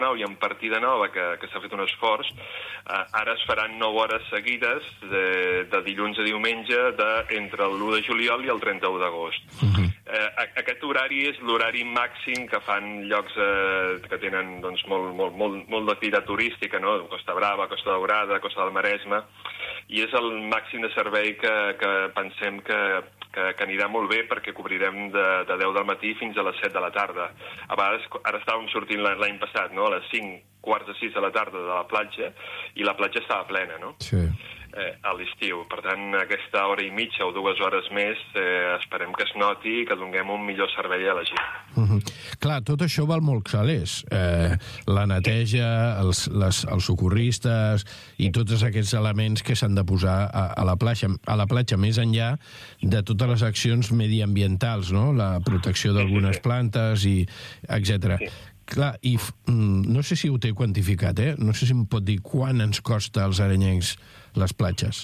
nou i en partida nova, que s'ha fet un esforç, ara es faran 9 hores seguides de dilluns a diumenge entre l'1 de juliol i el 31 d'agost. Aquest horari és l'horari màxim que fan llocs que tenen doncs, molt d'activitat turística, no? Costa Brava, Costa Daurada, Costa del Maresme, i és el màxim de servei que pensem que anirà molt bé perquè cobrirem de 10 del matí fins a les 7 de la tarda. A vegades, ara estàvem sortint l'any passat, no? A les 5, quarts de 6 de la tarda de la platja, i la platja estava plena, no? Sí. A l'estiu. Per tant, aquesta hora i mitja o 2 hores més esperem que es noti i que donem un millor servei a la gent. Clar, tot això val molts calés. La neteja, els socorristes i tots aquests elements que s'han de posar a la platja, més enllà de totes les accions mediambientals, no? La protecció d'algunes plantes, etc. Sí. Clar, i no sé si ho té quantificat, no sé si em pot dir quant ens costa als arenyencs les platges.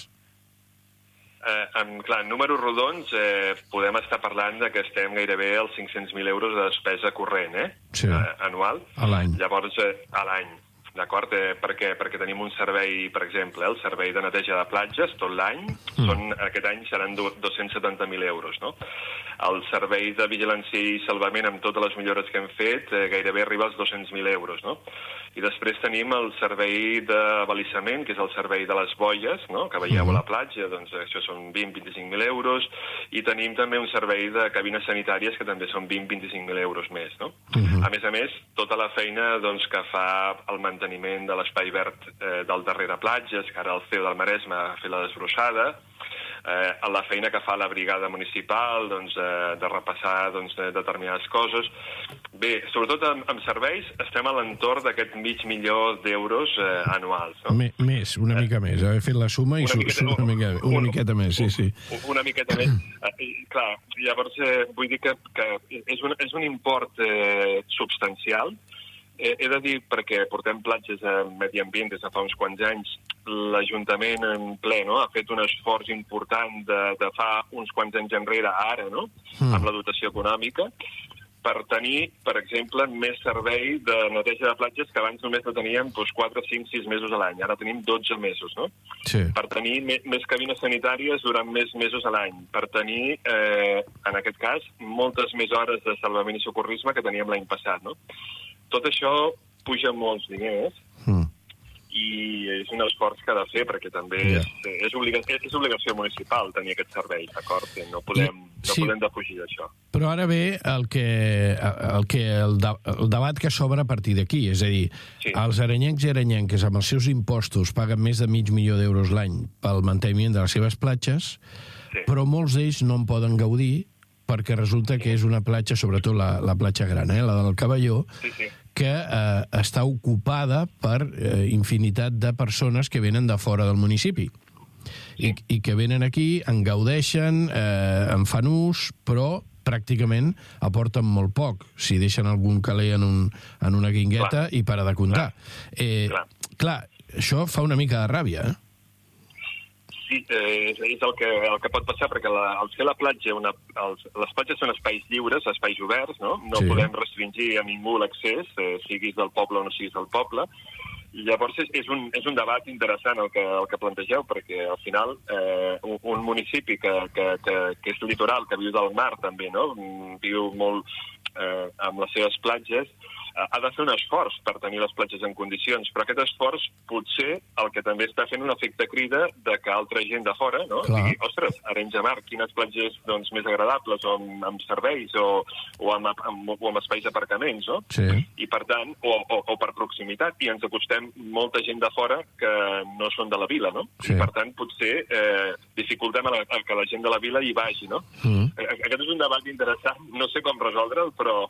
En números rodons podem estar parlant que estem gairebé als 500.000 euros de despesa corrent, sí. Anual. A l'any. Llavors, a l'any. D'acord? Perquè tenim un servei, per exemple, el servei de neteja de platges tot l'any, aquest any seran 270.000 euros, no? El servei de vigilància i salvament, amb totes les millores que hem fet, gairebé arriba als 200.000 euros, no? I després tenim el servei d'abalissament, que és el servei de les boies, no? Que veieu a la platja, doncs això són 20-25.000 euros, i tenim també un servei de cabines sanitàries que també són 20-25.000 euros més, no? A més, tota la feina doncs, que fa el manteniment de l'espai verd del darrere platges, que ara el CEO del Maresme ha fet la desbrossada, la feina que fa la brigada municipal de repassar determinades coses. Bé, sobretot amb serveis estem a l'entorn d'aquest 500.000 d'euros anuals. No? Més, una mica més. Haver fet la suma i una miqueta més, sí. Una miqueta més. Clar, llavors vull dir que és un import substancial. He de dir, perquè portem platges a Medi Ambient des de fa uns quants anys, l'Ajuntament en ple ha fet un esforç important de fa uns quants anys enrere a ara, no? Amb la dotació econòmica, per tenir, per exemple, més servei de neteja de platges que abans només teníem 4, 5, 6 mesos a l'any. Ara tenim 12 mesos, no? Sí. Per tenir més cabines sanitàries durant més mesos a l'any. Per tenir, en aquest cas, moltes més hores de salvament i socorrisme que teníem l'any passat, no? Tot això puja molts diners i és un esforç que ha de fer perquè també és obligació municipal tenir aquest servei, d'acord? No podem defugir d'això. Però ara ve el debat que s'obre a partir d'aquí, és a dir, els arenyencs i arenyenques amb els seus impostos paguen més de 500.000 d'euros l'any pel manteniment de les seves platges, però molts d'ells no en poden gaudir perquè resulta que és una platja, sobretot la platja gran, la del Cavalló, que està ocupada per infinitat de persones que venen de fora del municipi i que venen aquí, en gaudeixen, en fan ús, però pràcticament aporten molt poc, si deixen algun caler en una guingueta i para de comptar. Clar, això fa una mica de ràbia, Sí, és el que pot passar, perquè al ser la platja, les platges són espais lliures, espais oberts, no? No podem restringir a ningú l'accés, siguis del poble o no siguis del poble. Llavors és un debat interessant el que plantegeu, perquè al final un municipi que és litoral, que viu del mar també, no? Viu molt amb les seves platges, ha de fer un esforç per tenir les platges en condicions, però aquest esforç potser el que també està fent un efecte crida de que altra gent de fora, no? Digui, ostres, Arenys de Mar, quines platges més agradables, o amb serveis, o amb espais d'aparcaments, no? Sí. I per tant, o per proximitat, i ens acostem molta gent de fora que no són de la vila, no? Sí. I per tant, potser dificultem que la gent de la vila hi vagi, no? Aquest és un debat interessant, no sé com resoldre'l, però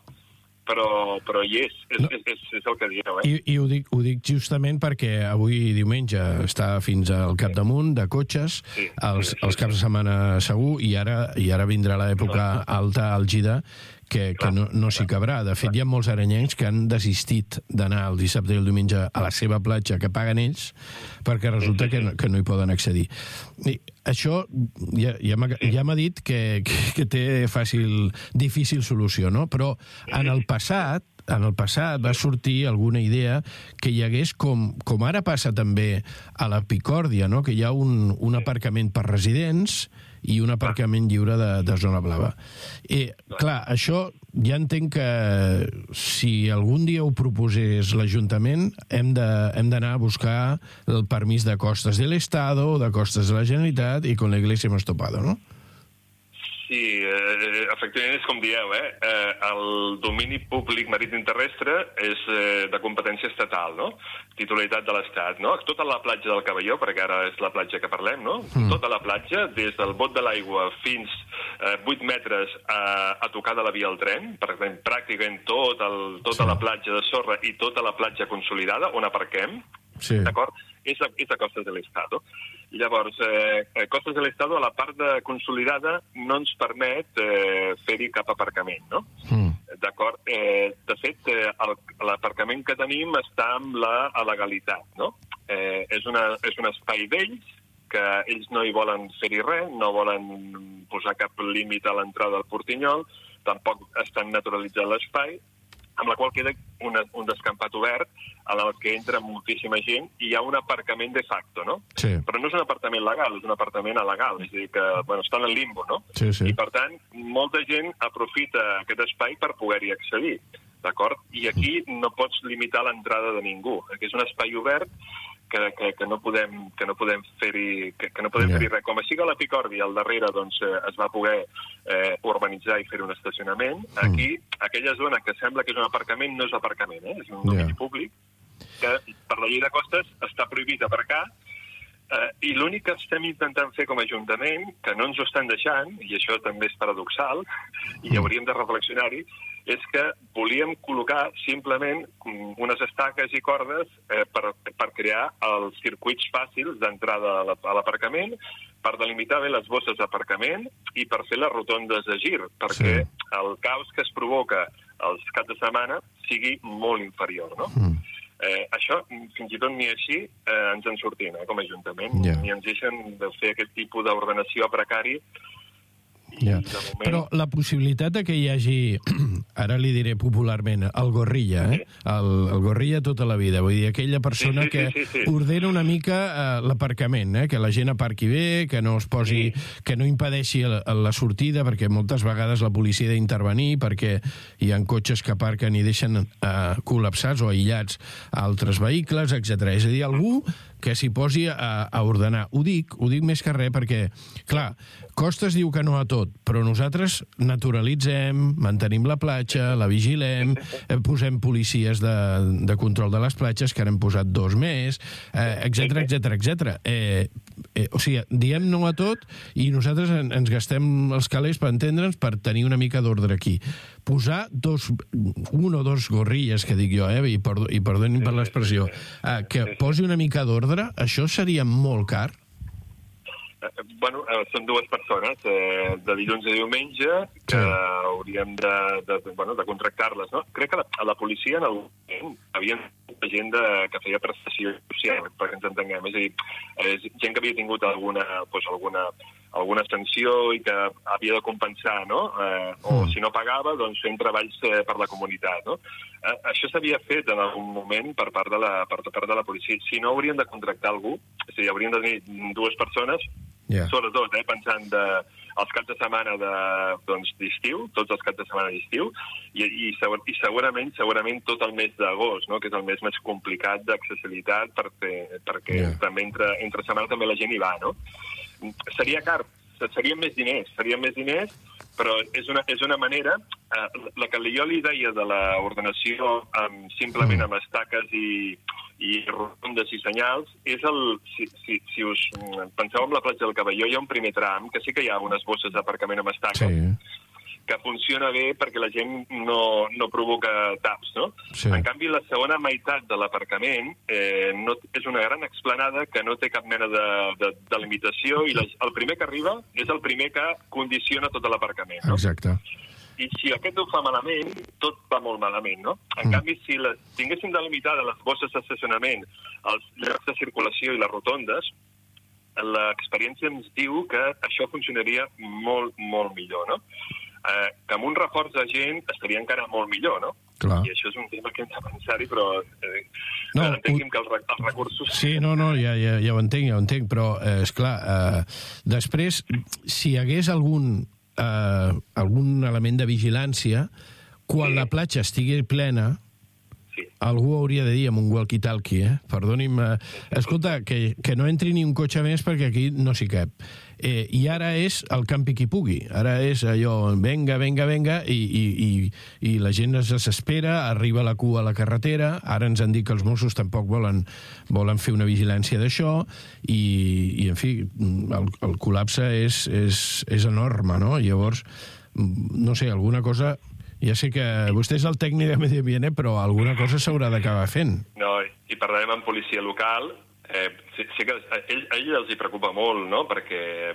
hi és el que dieu, I ho dic justament perquè avui diumenge està fins al capdamunt de cotxes, els caps de setmana segur, i ara vindrà l'època alta àlgida que no s'hi cabrà. De fet, hi ha molts arenyencs que han desistit d'anar el dissabte i el diumenge a la seva platja que paguen ells perquè resulta que no hi poden accedir. I això ja m'ha dit que té difícil solució, no? Però en el passat en el passat va sortir alguna idea que hi hagués, com ara passa també a la Picòrdia, no? Que hi ha un aparcament per residents i un aparcament lliure de zona blava. Clar, això ja entenc que si algun dia ho proposés l'Ajuntament hem d'anar a buscar el permís de costes de l'Estado o de costes de la Generalitat i con la Iglesia hemos topado, ¿no? Sí, efectivament és com dieu, el domini públic marítim terrestre és de competència estatal, no? Titularitat de l'Estat, no? Tota la platja del Caballó, perquè ara és la platja que parlem, no? Tota la platja, des del bot de l'aigua fins 8 metres a tocar de la via del tren, pràcticament tota la platja de sorra i tota la platja consolidada on aparquem, d'acord? És a costes de l'Estado. Llavors, costes de l'Estado, a la part de consolidada, no ens permet fer-hi cap aparcament, no? D'acord? De fet, l'aparcament que tenim està amb la legalitat, no? És un espai d'ells, que ells no hi volen fer-hi res, no volen posar cap límit a l'entrada del Portinyol, tampoc estan naturalitzant l'espai, amb la qual queda un descampat obert en el que entra moltíssima gent i hi ha un aparcament de facto, no? Sí. Però no és un apartament legal, és un apartament alegal, és a dir, que estan en limbo, no? Sí, sí. I, per tant, molta gent aprofita aquest espai per poder-hi accedir, d'acord? I aquí no pots limitar l'entrada de ningú, que és un espai obert que no podem fer-hi res. Com així que a la Picòrdia, al darrere, doncs, es va poder urbanitzar i fer un estacionament, aquí, aquella zona que sembla que és un aparcament, no és aparcament, és un domini públic, que per la llei de costes està prohibit aparcar, i l'únic que estem intentant fer com a Ajuntament, que no ens ho estan deixant, i això també és paradoxal, i hauríem de reflexionar-hi, és que volíem col·locar simplement unes estaques i cordes per crear els circuits fàcils d'entrada a l'aparcament, per delimitar bé les bosses d'aparcament i per fer les rotondes de gir, perquè el caos que es provoca els caps de setmana sigui molt inferior, no? Això, fins i tot ni així ens en sortim, com a Ajuntament, ni ens deixen de fer aquest tipus d'ordenació a precari. Però la possibilitat que hi hagi, ara li diré popularment, el gorrilla, el gorrilla tota la vida, vull dir, aquella persona que ordena una mica l'aparcament, que la gent aparqui bé, que no es posi, que no impedeixi la sortida, perquè moltes vegades la policia ha d'intervenir, perquè hi ha cotxes que aparquen i deixen col·lapsats o aïllats altres vehicles, etc. És a dir, algú que s'hi posi a ordenar. Ho dic més que res perquè, clar, Costes diu que no a tot, però nosaltres naturalitzem, mantenim la platja, la vigilem, posem policies de control de les platges, que ara hem posat 2 més, etc etc etc. O sigui, diem no a tot i nosaltres ens gastem els calés, per entendre'ns, per tenir una mica d'ordre aquí. Posar 1 o 2 gorrilles, que dic jo, i perdonin per l'expressió, que posi una mica d'ordre, això seria molt car? Bueno, són 2 persones, de dilluns a diumenge, que hauríem de contractar-les, no? Crec que a la policia en el moment havia gent que feia prestació social, perquè ens entenguem. És a dir, gent que havia tingut alguna sanció i que havia de compensar, no? O si no pagava, doncs fent treballs per la comunitat, no? Això s'havia fet en algun moment per part de la policia. Si no, hauríem de contractar algú, és a dir, hauríem de tenir 2 persones, sobretot, pensant els caps de setmana d'estiu, tots els caps de setmana d'estiu, i segurament tot el mes d'agost, que és el mes més complicat d'accessibilitat, perquè també entre setmana també la gent hi va, no? Seria car, serien més diners, però és una manera, la que jo li deia de l'ordenació simplement amb estaques i rondes i senyals, és si us penseu en la platja del Caballó, hi ha un primer tram, que sí que hi ha unes bosses d'aparcament amb estaques, que funciona bé perquè la gent no provoca taps, no? En canvi, la segona meitat de l'aparcament és una gran explanada que no té cap mena de limitació i el primer que arriba és el primer que condiciona tot l'aparcament, no? Exacte. I si aquest ho fa malament, tot va molt malament, no? En canvi, si tinguéssim delimitada les bosses d'estacionament, els llocs de circulació i les rotondes, l'experiència ens diu que això funcionaria molt, molt millor, no? Que amb un reforç de gent estaria encara molt millor, no? Clar. I això és un tema que hem de pensar-hi, però entenguem que els recursos... Sí, ja ho entenc, però, esclar, després, si hi hagués algun element de vigilància, quan la platja estigui plena, algú hauria de dir amb un walkie-talkie, perdoni'm, escolta, que no entri ni un cotxe més perquè aquí no s'hi cap. I ara és el campi qui pugui. Ara és allò, venga, i la gent es desespera, arriba la cua a la carretera, ara ens han dit que els Mossos tampoc volen fer una vigilància d'això, i en fi, el col·lapse és enorme, no? Llavors, no sé, alguna cosa... Ja sé que vostè és el tècnic de Medi Ambient, però alguna cosa s'haurà d'acabar fent. No, i parlarem amb policia local. Sé que a ells els hi preocupa molt, no?, perquè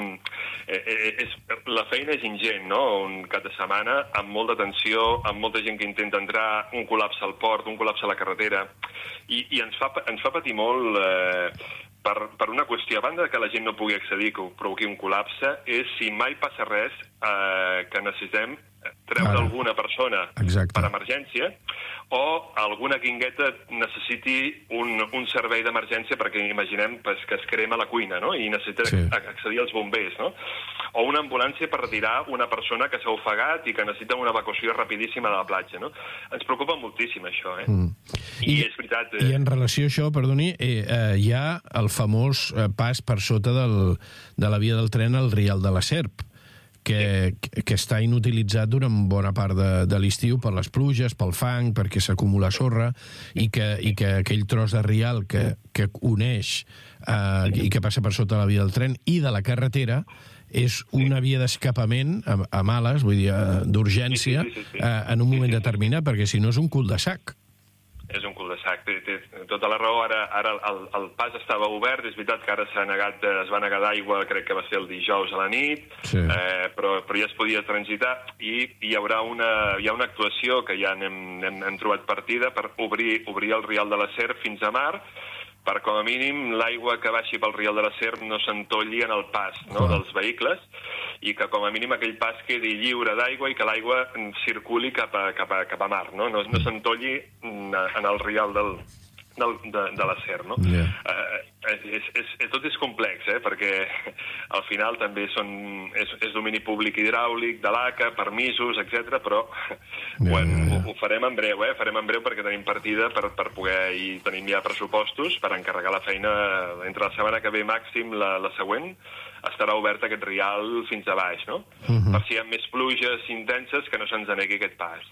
és la feina és ingent, no?, un cap de setmana, amb molta tensió, amb molta gent que intenta entrar, un col·lapse al port, un col·lapse a la carretera, i ens fa patir molt... Per una qüestió, a banda que la gent no pugui accedir, que provoqui un col·lapse, és si mai passa res que necessitem treure alguna persona per emergència, o alguna guingueta necessiti un servei d'emergència, perquè imaginem que es crema la cuina, no?, i necessita accedir als bombers, no?, o una ambulància per retirar una persona que s'ha ofegat i que necessita una evacuació rapidíssima de la platja, no? Ens preocupa moltíssim això, I és veritat... I en relació a això, perdoni, hi ha el famós pas per sota de la via del tren al Rial de la Serp, que està inutilitzat durant bona part de l'estiu per les pluges, pel fang, perquè s'acumula sorra, i que aquell tros de rial que uneix i que passa per sota la via del tren i de la carretera és una via d'escapament a males, vull dir, d'urgència, en un moment determinat, perquè si no és un cul-de-sac. És un cul-de-sac, té tota la raó. Ara el pas estava obert, és veritat que ara es va negar d'aigua, crec que va ser el dijous a la nit, però ja es podia transitar, i hi ha una actuació que ja hem trobat partida per obrir el Rial de la Serp fins a mar, per com a mínim l'aigua que baixi pel Rial de la Serp no s'entolli en el pas dels vehicles, i que com a mínim aquell pas quedi lliure d'aigua i que l'aigua circuli cap a mar, no s'entolli en el Rial de la Serp, no? Tot és complex, perquè al final també és domini públic hidràulic, de l'ACA, permisos, etc. però ho farem en breu, perquè tenim partida per poder, i tenim ja pressupostos per encarregar la feina entre la setmana que ve màxim, la següent, estarà obert aquest rial fins a baix, no? Per si hi ha més pluges intenses que no se'ns denegui aquest pas.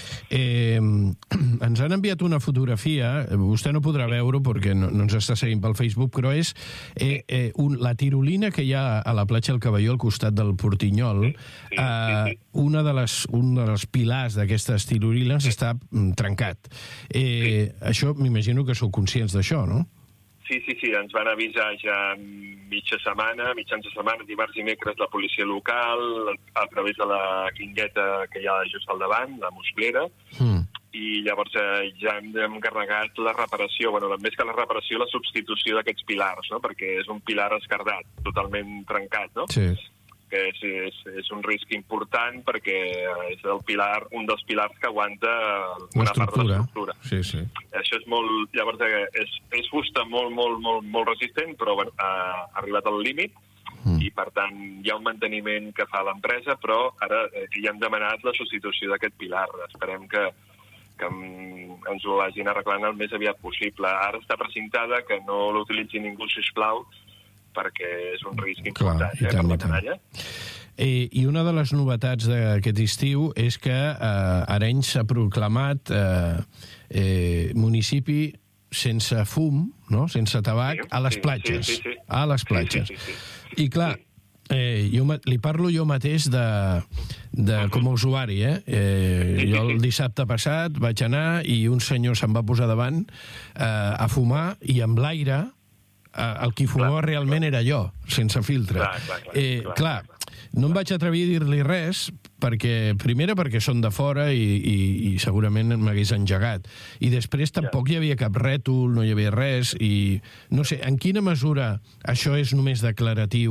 Ens han enviat una fotografia, vostè no podrà veure-ho perquè no ens està seguint pel Facebook, però és la tirolina que hi ha a la platja del Cavalló al costat del Portinyol. Un dels pilars d'aquestes tirolines està trencat. Això m'imagino que sou conscients d'això, no? Sí, ens van avisar ja mitjans de setmana, dimarts i dimecres, la policia local, a través de la guingueta que hi ha just al davant, la musclera, i llavors ja hem encarregat la reparació, més que la reparació, la substitució d'aquests pilars, no?, perquè és un pilar esquerdat, totalment trencat, no? Sí. Que és un risc important perquè és un dels pilars que aguanta una part de l'estructura. Sí. Això és molt... Llavors, és fusta molt resistent, però ha arribat al límit, i per tant hi ha un manteniment que fa l'empresa, però ara ja hem demanat la substitució d'aquest pilar. Esperem que ens ho hagin arreglant el més aviat possible. Ara està precintada, que no l'utilitzi ningú, sisplau, perquè és un risc important per la canalla. I una de les novetats d'aquest estiu és que Arenys s'ha proclamat municipi sense fum, no?, sense tabac, a les platges. A les platges. I clar, li parlo jo mateix com a usuari, Jo el dissabte passat vaig anar i un senyor se'm va posar davant a fumar, i amb l'aire el qui fumava realment era jo, sense filtre. Clar, no em vaig atrevir a dir-li res, primera perquè són de fora i segurament m'hagués engegat, i després tampoc hi havia cap rètol, no hi havia res, i no sé, en quina mesura això és només declaratiu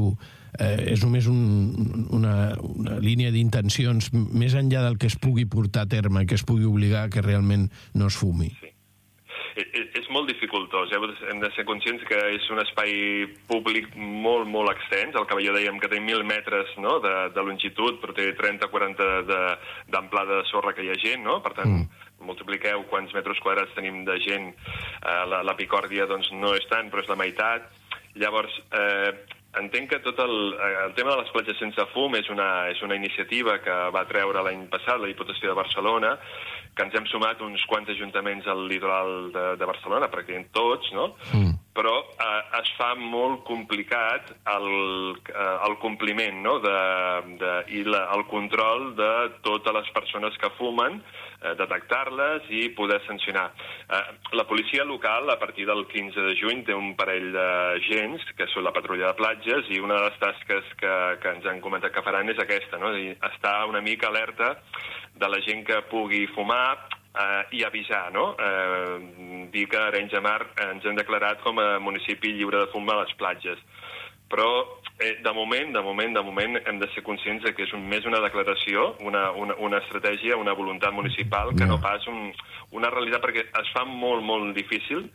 és només una línia d'intencions més enllà del que es pugui portar a terme, que es pugui obligar que realment no es fumi. Sí. És molt dificultós. Hem de ser conscients que és un espai públic molt, molt extens. Al Caballó dèiem que té 1.000 metres, no?, de longitud, però té 30-40 d'amplada de sorra que hi ha gent, no? Per tant, multipliqueu quants metres quadrats tenim de gent. La Picòrdia doncs, no és tant, però és la meitat. Llavors, entenc que tot el tema de les platges sense fum és una iniciativa que va treure l'any passat la Diputació de Barcelona, que ens hem sumat uns quants ajuntaments al litoral de Barcelona, pràcticament tots, no? Però es fa molt complicat el compliment, no?, i el control de totes les persones que fumen, detectar-les i poder sancionar. La policia local, a partir del 15 de juny, té un parell d'agents, que són la patrulla de platges, i una de les tasques que ens han comentat que faran és aquesta, no?, estar una mica alerta de la gent que pugui fumar i avisar, no? Dir que Arenys de Mar ens hem declarat com a municipi lliure de fum a les platges. Però, de moment, hem de ser conscients que és més una declaració, una estratègia, una voluntat municipal, que no pas una realitat, perquè es fa molt, molt difícil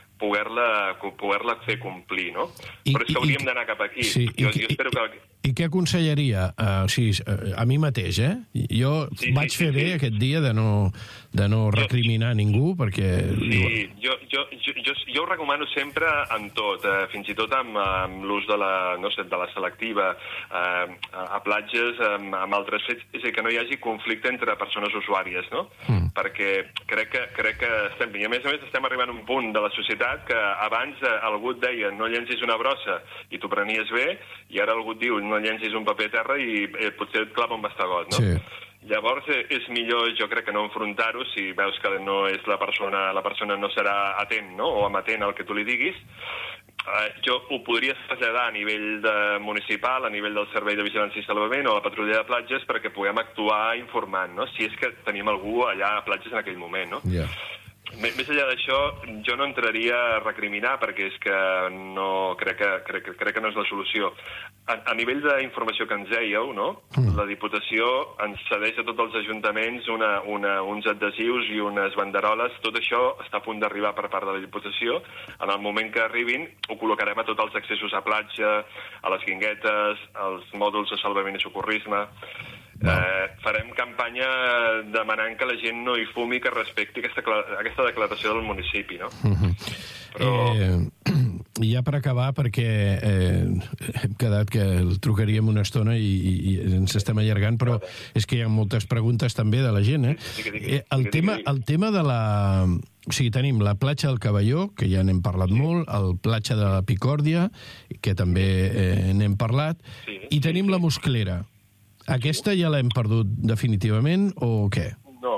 poder-la fer complir, no? Però és que hauríem d'anar cap aquí. Sí, jo espero que... I què aconsellaria? A mi mateix, Jo vaig fer bé aquest dia de no recriminar a ningú, perquè... Sí, jo ho recomano sempre en tot, fins i tot amb l'ús de la selectiva, a platges, amb altres fets, és a dir, que no hi hagi conflicte entre persones usuàries, no? Perquè crec que estem... I a més estem arribant a un punt de la societat que abans algú et deia no llencis una brossa i t'ho prenies bé, i ara algú et diu no llencis un paper a terra i potser et clava un bastagot, no? Sí. Llavors és millor, jo crec, que no enfrontar-ho si veus que no és la persona no serà atent, no?, o amatent al que tu li diguis. Jo ho podria traslladar a nivell municipal, a nivell del Servei de Vigilància i Salvament o a la patrulla de platges perquè puguem actuar informant, no?, si és que tenim algú allà a platges en aquell moment, no? Yeah. Més enllà d'això, jo no entraria a recriminar perquè és que no crec que no és la solució. A nivell d'informació que ens dèieu, no? La Diputació ens cedeix a tots els ajuntaments uns adhesius i unes banderoles. Tot això està a punt d'arribar per part de la Diputació. En el moment que arribin ho col·locarem a tots els accessos a platja, a les guinguetes, als mòduls de salvament i socorrisme. Farem campanya demanant que la gent no hi fumi, que respecti aquesta declaració del municipi, no? Però... I ja per acabar, perquè hem quedat que el trucaríem una estona i ens estem allargant, però és que hi ha moltes preguntes també de la gent, El tema de la... O sigui, tenim la platja del Caballó, que ja n'hem parlat molt, el platja de la Picòrdia, que també n'hem parlat, i tenim la Musclera. Aquesta ja l'hem perdut definitivament o què? No.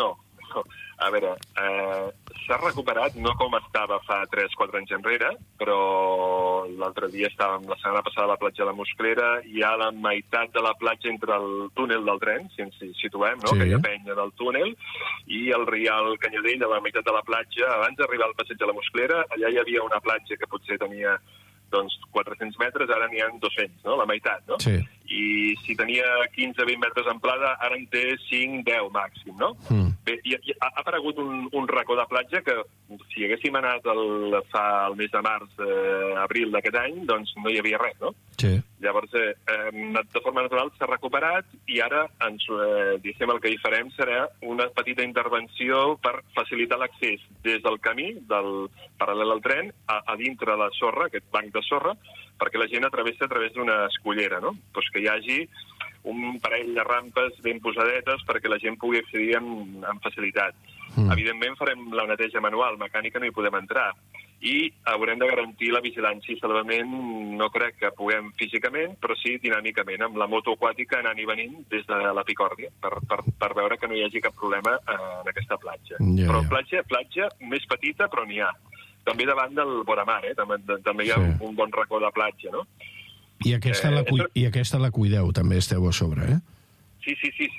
A veure, s'ha recuperat, no com estava fa 3-4 anys enrere, però l'altre dia estàvem, la setmana passada, a la platja de la Musclera, hi ha la meitat de la platja entre el túnel del tren, si ens situem, no? Que hi ha penya del túnel, i el Rial Canyadell, a la meitat de la platja. Abans d'arribar al passeig de la Musclera, allà hi havia una platja que potser tenia 400 metres, ara n'hi ha 200, no? La meitat, no? Sí. I si tenia 15-20 metres d'amplada, ara en té 5-10 màxim, no? Bé, ha aparegut un racó de platja que, si haguéssim anat fa el mes de març, abril d'aquest any, doncs no hi havia res, no? Sí. Llavors, de forma natural s'ha recuperat i ara diguem, el que hi farem serà una petita intervenció per facilitar l'accés des del camí, del paral·lel al tren, a dintre la sorra, aquest banc de sorra, perquè la gent travessa a través d'una escullera, no? Pues que hi hagi un parell de rampes ben posadetes perquè la gent pugui accedir amb facilitat. Evidentment farem la neteja manual, mecànica no hi podem entrar, i haurem de garantir la vigilància i salvament, no crec que puguem físicament, però sí dinàmicament, amb la moto aquàtica anant i venint des de la Picòrdia, per veure que no hi hagi cap problema en aquesta platja. Però platja més petita, però n'hi ha. També davant del Boramar, també hi ha un bon racó de platja, no? I aquesta la cuideu, també esteu a sobre, Sí.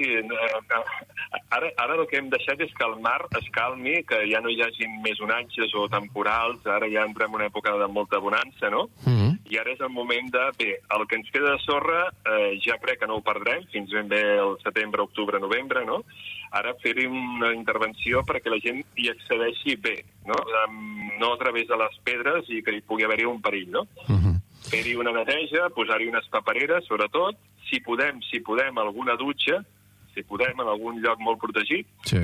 Ara el que hem deixat és que el mar es calmi, que ja no hi hagi més onatges o temporals, ara ja entrem en una època de molta bonança, no? I ara és el moment de... Bé, el que ens queda de sorra ja crec que no ho perdrem, fins ben bé el setembre, octubre, novembre, no? Ara fer-hi una intervenció perquè la gent hi accedeixi bé, no? No a través de les pedres i que hi pugui haver-hi un perill, no? Fer-hi una neteja, posar-hi unes papereres, sobretot, si podem, alguna dutxa, si podem, en algun lloc molt protegit, sí.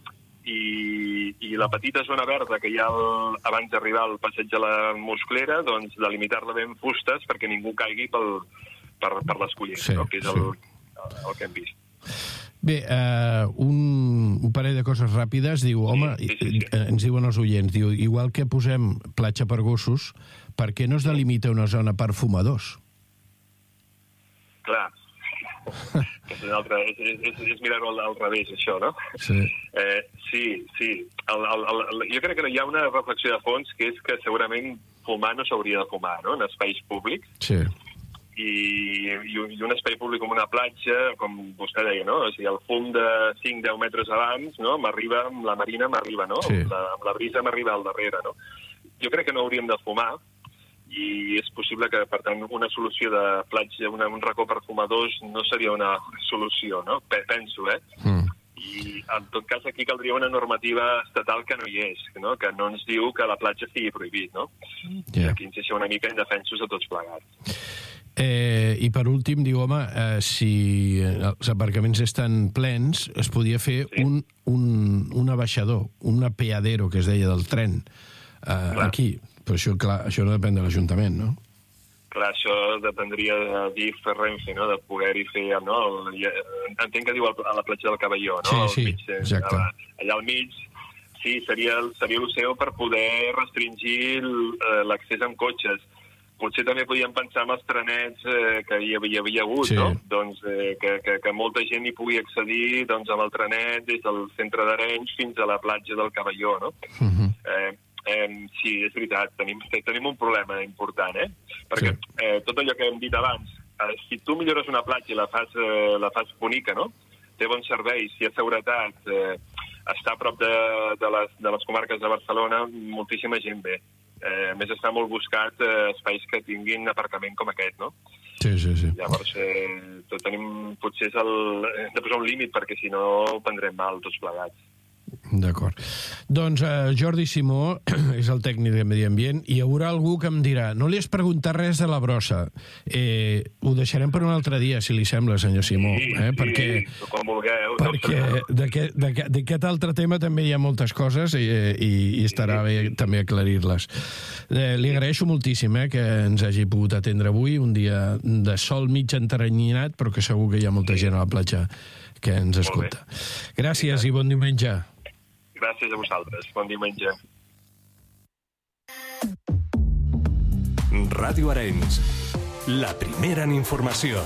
I la petita zona verda que hi ha abans d'arribar al passeig de la Musclera, doncs delimitar-la ben fustes perquè ningú caigui per les collines, sí, no? Que és el que hem vist. Bé, un parell de coses ràpides. Diu, home, sí. Ens diuen els oients, diu, igual que posem platja per gossos, per què no es delimita una zona per fumadors? Clar. És mirar-ho al revés, això, no? Sí. Sí. Jo crec que hi ha una reflexió de fons que és que segurament fumar no s'hauria de fumar, no?, en espais públics. Sí. I un espai públic com una platja, com vostè deia, no? O sigui, el fum de 5-10 metres abans, no?, m'arriba, amb la marina m'arriba, no? Sí. Amb la brisa m'arriba al darrere, no? Jo crec que no hauríem de fumar, i és possible que, per tant, una solució de platja, un racó per fumadors no seria una solució, no? Penso, I, en tot cas, aquí caldria una normativa estatal que no hi és, no? Que no ens diu que la platja estigui prohibit, no? Yeah. Aquí ens deixa una mica indefensos a tots plegats. I per últim, diu, home, si els aparcaments estan plens, es podia fer un abaixador, un apeadero, que es deia, del tren, aquí. Però això, clar, això no depèn de l'Ajuntament, no? Clar, això dependria de DIF, Renfe, no?, de poder-hi fer, no? Entenc que diu a la platja del Caballó, no? Sí, exacte. Allà al mig, sí, seria l'oceu per poder restringir l'accés amb cotxes. Potser també podíem pensar en els trenets que hi havia hagut, sí. No? Doncs que molta gent hi pugui accedir doncs, amb el trenet des del centre d'Arenys fins a la platja del Caballó, no? Sí, és veritat, tenim un problema important, perquè tot allò que hem dit abans, si tu millores una platja i la fas bonica, no? Té bons serveis, hi ha seguretat, està a prop de les comarques de Barcelona, moltíssima gent ve. A més, està molt buscat espais que tinguin aparcament com aquest, no? Sí. Llavors, potser hem de posar un límit, perquè si no ho prendrem mal tots plegats. D'acord. Doncs Jordi Simó és el tècnic de Medi Ambient i hi haurà algú que em dirà, no li has preguntat res de la brossa. Ho deixarem per un altre dia, si li sembla, senyor Simó. Perquè com vulgueu. Perquè d'aquest altre tema també hi ha moltes coses i estarà bé també aclarir-les. Li agraeixo moltíssim que ens hagi pogut atendre avui, un dia de sol mig enteranyinat, però que segur que hi ha molta gent a la platja que ens escolta. Gràcies i bon diumenge. Gràcies a vosaltres. Bon diumenge. Ràdio Arenys, la primera en informació.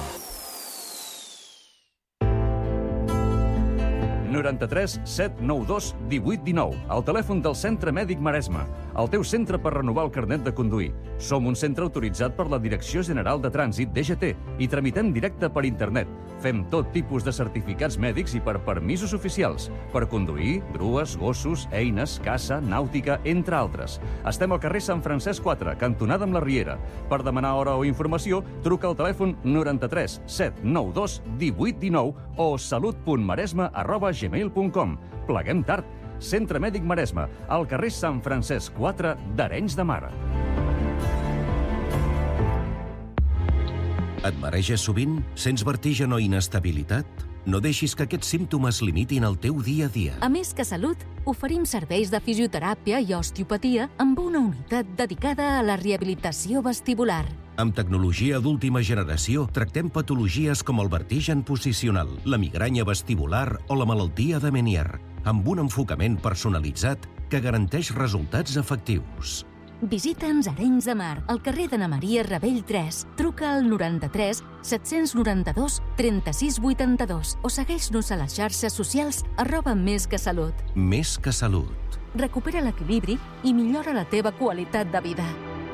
93 792 1819, el telèfon del Centre Mèdic Maresme, el teu centre per renovar el carnet de conduir. Som un centre autoritzat per la Direcció General de Trànsit, DGT, i tramitem directe per internet. Fem tot tipus de certificats mèdics i per permisos oficials, per conduir, grues, gossos, eines, caça, nàutica, entre altres. Estem al carrer Sant Francesc 4, cantonada amb la Riera. Per demanar hora o informació, truca al telèfon 93 792 1819 o salut.maresme@gmail.com. Pleguem tard. Centre Mèdic Maresme, al carrer Sant Francesc 4 d'Arenys de Mar. Et mareges sovint? Sents vertigen o inestabilitat? No deixis que aquests símptomes limitin el teu dia a dia. A Més que Salut, oferim serveis de fisioteràpia i osteopatia amb una unitat dedicada a la rehabilitació vestibular. Amb tecnologia d'última generació, tractem patologies com el vertigen posicional, la migranya vestibular o la malaltia de Meniere, amb un enfocament personalitzat que garanteix resultats efectius. Visita'ns a Arenys de Mar, al carrer d'Anna Maria Ravell 3. Truca al 93 792 36 82 o segueix-nos a les xarxes socials @mesquesalut. Més que Salut. Recupera l'equilibri i millora la teva qualitat de vida.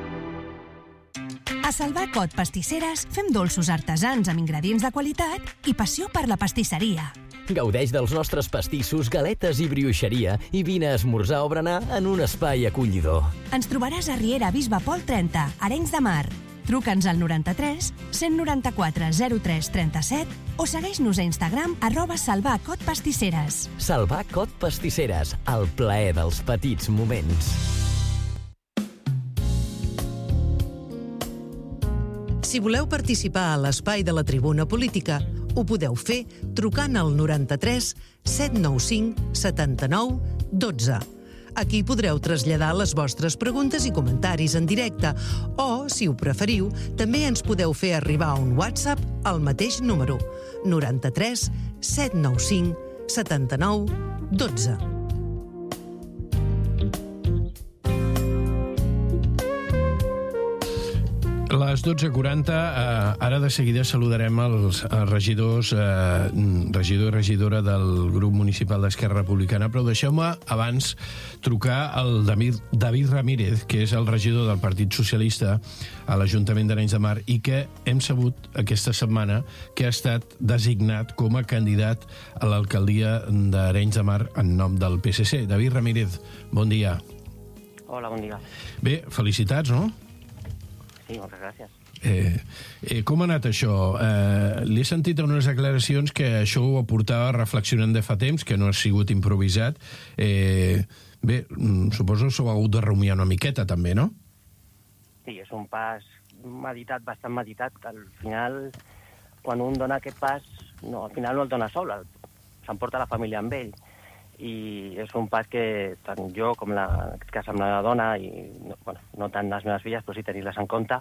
A Salvacot Pastisseres fem dolços artesans amb ingredients de qualitat i passió per la pastisseria. Gaudeix dels nostres pastissos, galetes i brioixeria i vine a esmorzar o berenar en un espai acollidor. Ens trobaràs a Riera Bisbe Pol 30, Arenys de Mar. Truca'ns al 93 194 03 37 o segueix-nos a Instagram @salvacotpastisseres. Salvar Cot Pastisseres, el plaer dels petits moments. Si voleu participar a l'espai de la Tribuna Política, ho podeu fer trucant al 93 795 79 12. Aquí podreu traslladar les vostres preguntes i comentaris en directe o, si ho preferiu, també ens podeu fer arribar un WhatsApp al mateix número 93 795 79 12. A les 12:40, ara de seguida saludarem els regidors, regidor i regidora del grup municipal d'Esquerra Republicana, però deixeu-me abans trucar al David Ramírez, que és el regidor del Partit Socialista a l'Ajuntament d'Arenys de Mar i que hem sabut aquesta setmana que ha estat designat com a candidat a l'alcaldia d'Arenys de Mar en nom del PSC. David Ramírez, bon dia. Hola, bon dia. Bé, felicitats, no? Sí, moltes gràcies. Com ha anat això? L'he sentit en unes declaracions que això ho portava reflexionant de fa temps, que no ha sigut improvisat. Bé, suposo que s'ho ha hagut de rumiar una miqueta, també, no? Sí, és un pas meditat, bastant meditat, que al final, quan un dona aquest pas, no, al final no el dona sol, s'emporta la família amb ell. I és un pas que tant jo com en aquest cas amb la dona i no tant les meves filles, però sí tenir-les en compte,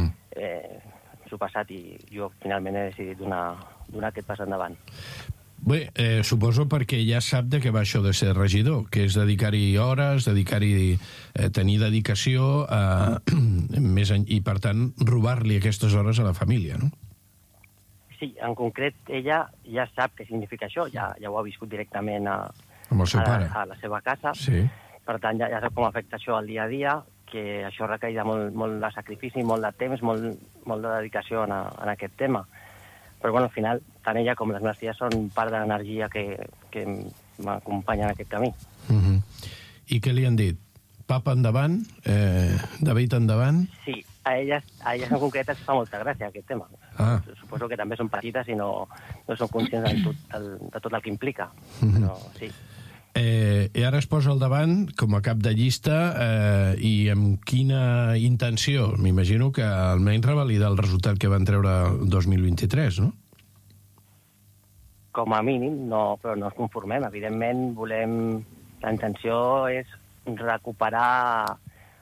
s'ho ha passat i jo finalment he decidit donar aquest pas endavant. Bé, suposo perquè ja sap de què va això de ser regidor, que és dedicar-hi hores, tenir dedicació i, per tant, robar-li aquestes hores a la família, no? Sí, en concret, ella ja sap què significa això, ja ho ha viscut directament amb el seu pare a la seva casa. Sí. Per tant, ja sap com afecta això al dia a dia, que això requereix molt de sacrifici, molt de temps, molt de dedicació en aquest tema. Però, bueno, al final, tant ella com les meves filles són part de l'energia que m'acompanya en aquest camí. I què li han dit? Papa endavant? David endavant? Sí, a elles en concret es fa molta gràcia aquest tema. Suposo que també són petites i no són conscients de tot el que implica. Però sí. I ara es posa al davant com a cap de llista i amb quina intenció? M'imagino que almenys revalida el resultat que van treure el 2023, no? Com a mínim, no, però no ens conformem. Evidentment, la intenció és recuperar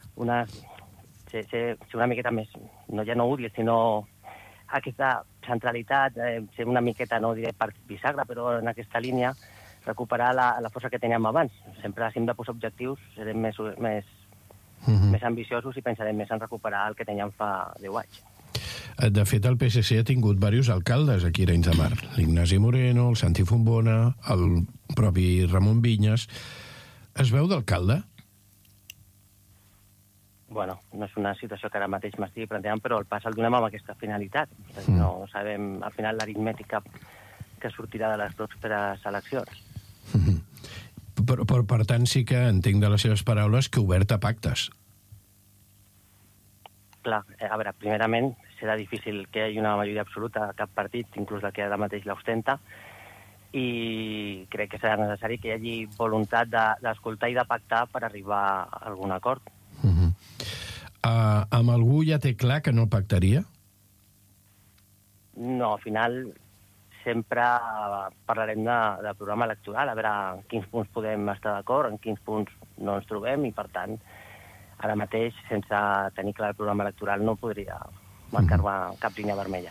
ser una miqueta més, ja no útil, sinó aquesta centralitat, ser una miqueta, no diré part bisagra, però en aquesta línia recuperar la força que teníem abans. Sempre, si hem de posar objectius, serem més ambiciosos i pensarem més en recuperar el que teníem fa 10 anys. De fet, el PSC ha tingut diversos alcaldes aquí a Arenys de Mar. L'Ignasi Moreno, el Santi Fontbona, el propi Ramon Vinyes. Es veu d'alcalde? Bueno, no és una situació que ara mateix m'estigui plantejant, però el pas el donem amb aquesta finalitat. No sabem, al final, l'aritmètica que sortirà de les properes eleccions. Però, per tant, sí que entenc de les seves paraules que obert a pactes. Clar, a veure, primerament, serà difícil que hi hagi una majoria absoluta a cap partit, inclús el que ara mateix l'ostenta, i crec que serà necessari que hi hagi voluntat d'escoltar i de pactar per arribar a algun acord. Amb algú ja té clar que no pactaria? No, al final sempre parlarem de programa electoral, a veure en quins punts podem estar d'acord, en quins punts no ens trobem, i per tant, ara mateix, sense tenir clar el programa electoral, no podria marcar-me cap línia vermella.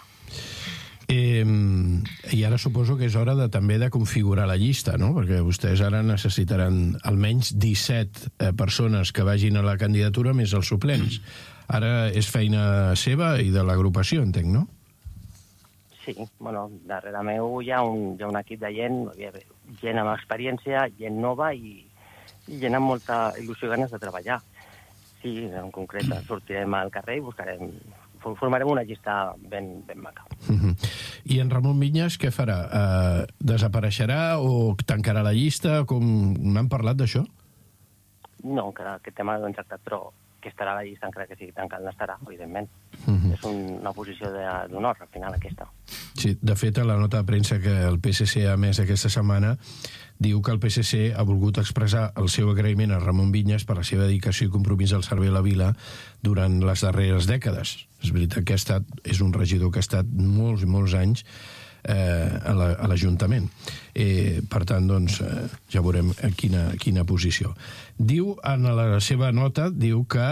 I ara suposo que és hora també de configurar la llista, no? Perquè vostès ara necessitaran almenys 17 persones que vagin a la candidatura més els suplents. Ara és feina seva i de l'agrupació, entenc, no? Sí, bueno, darrere meu hi ha un equip de gent amb experiència, gent nova i gent amb molta il·lusió i ganes de treballar. Sí, en concret sortirem al carrer i formarem una llista ben maca. I en Ramon Vinyes què farà? Desapareixerà o tancarà la llista? N'han parlat d'això? No, encara aquest tema no l'hem tractat, però que estarà a la llista encara que sigui tancant l'estarà, evidentment. És una posició d'honor, al final, aquesta. Sí, de fet, a la nota de premsa que el PSC ha emès aquesta setmana diu que el PSC ha volgut expressar el seu agraïment a Ramon Vinyes per la seva dedicació i compromís al servei a la vila durant les darreres dècades. És veritat que és un regidor que ha estat molts i molts anys a l'Ajuntament. Per tant, doncs, ja veurem quina posició. Diu, en la seva nota, diu que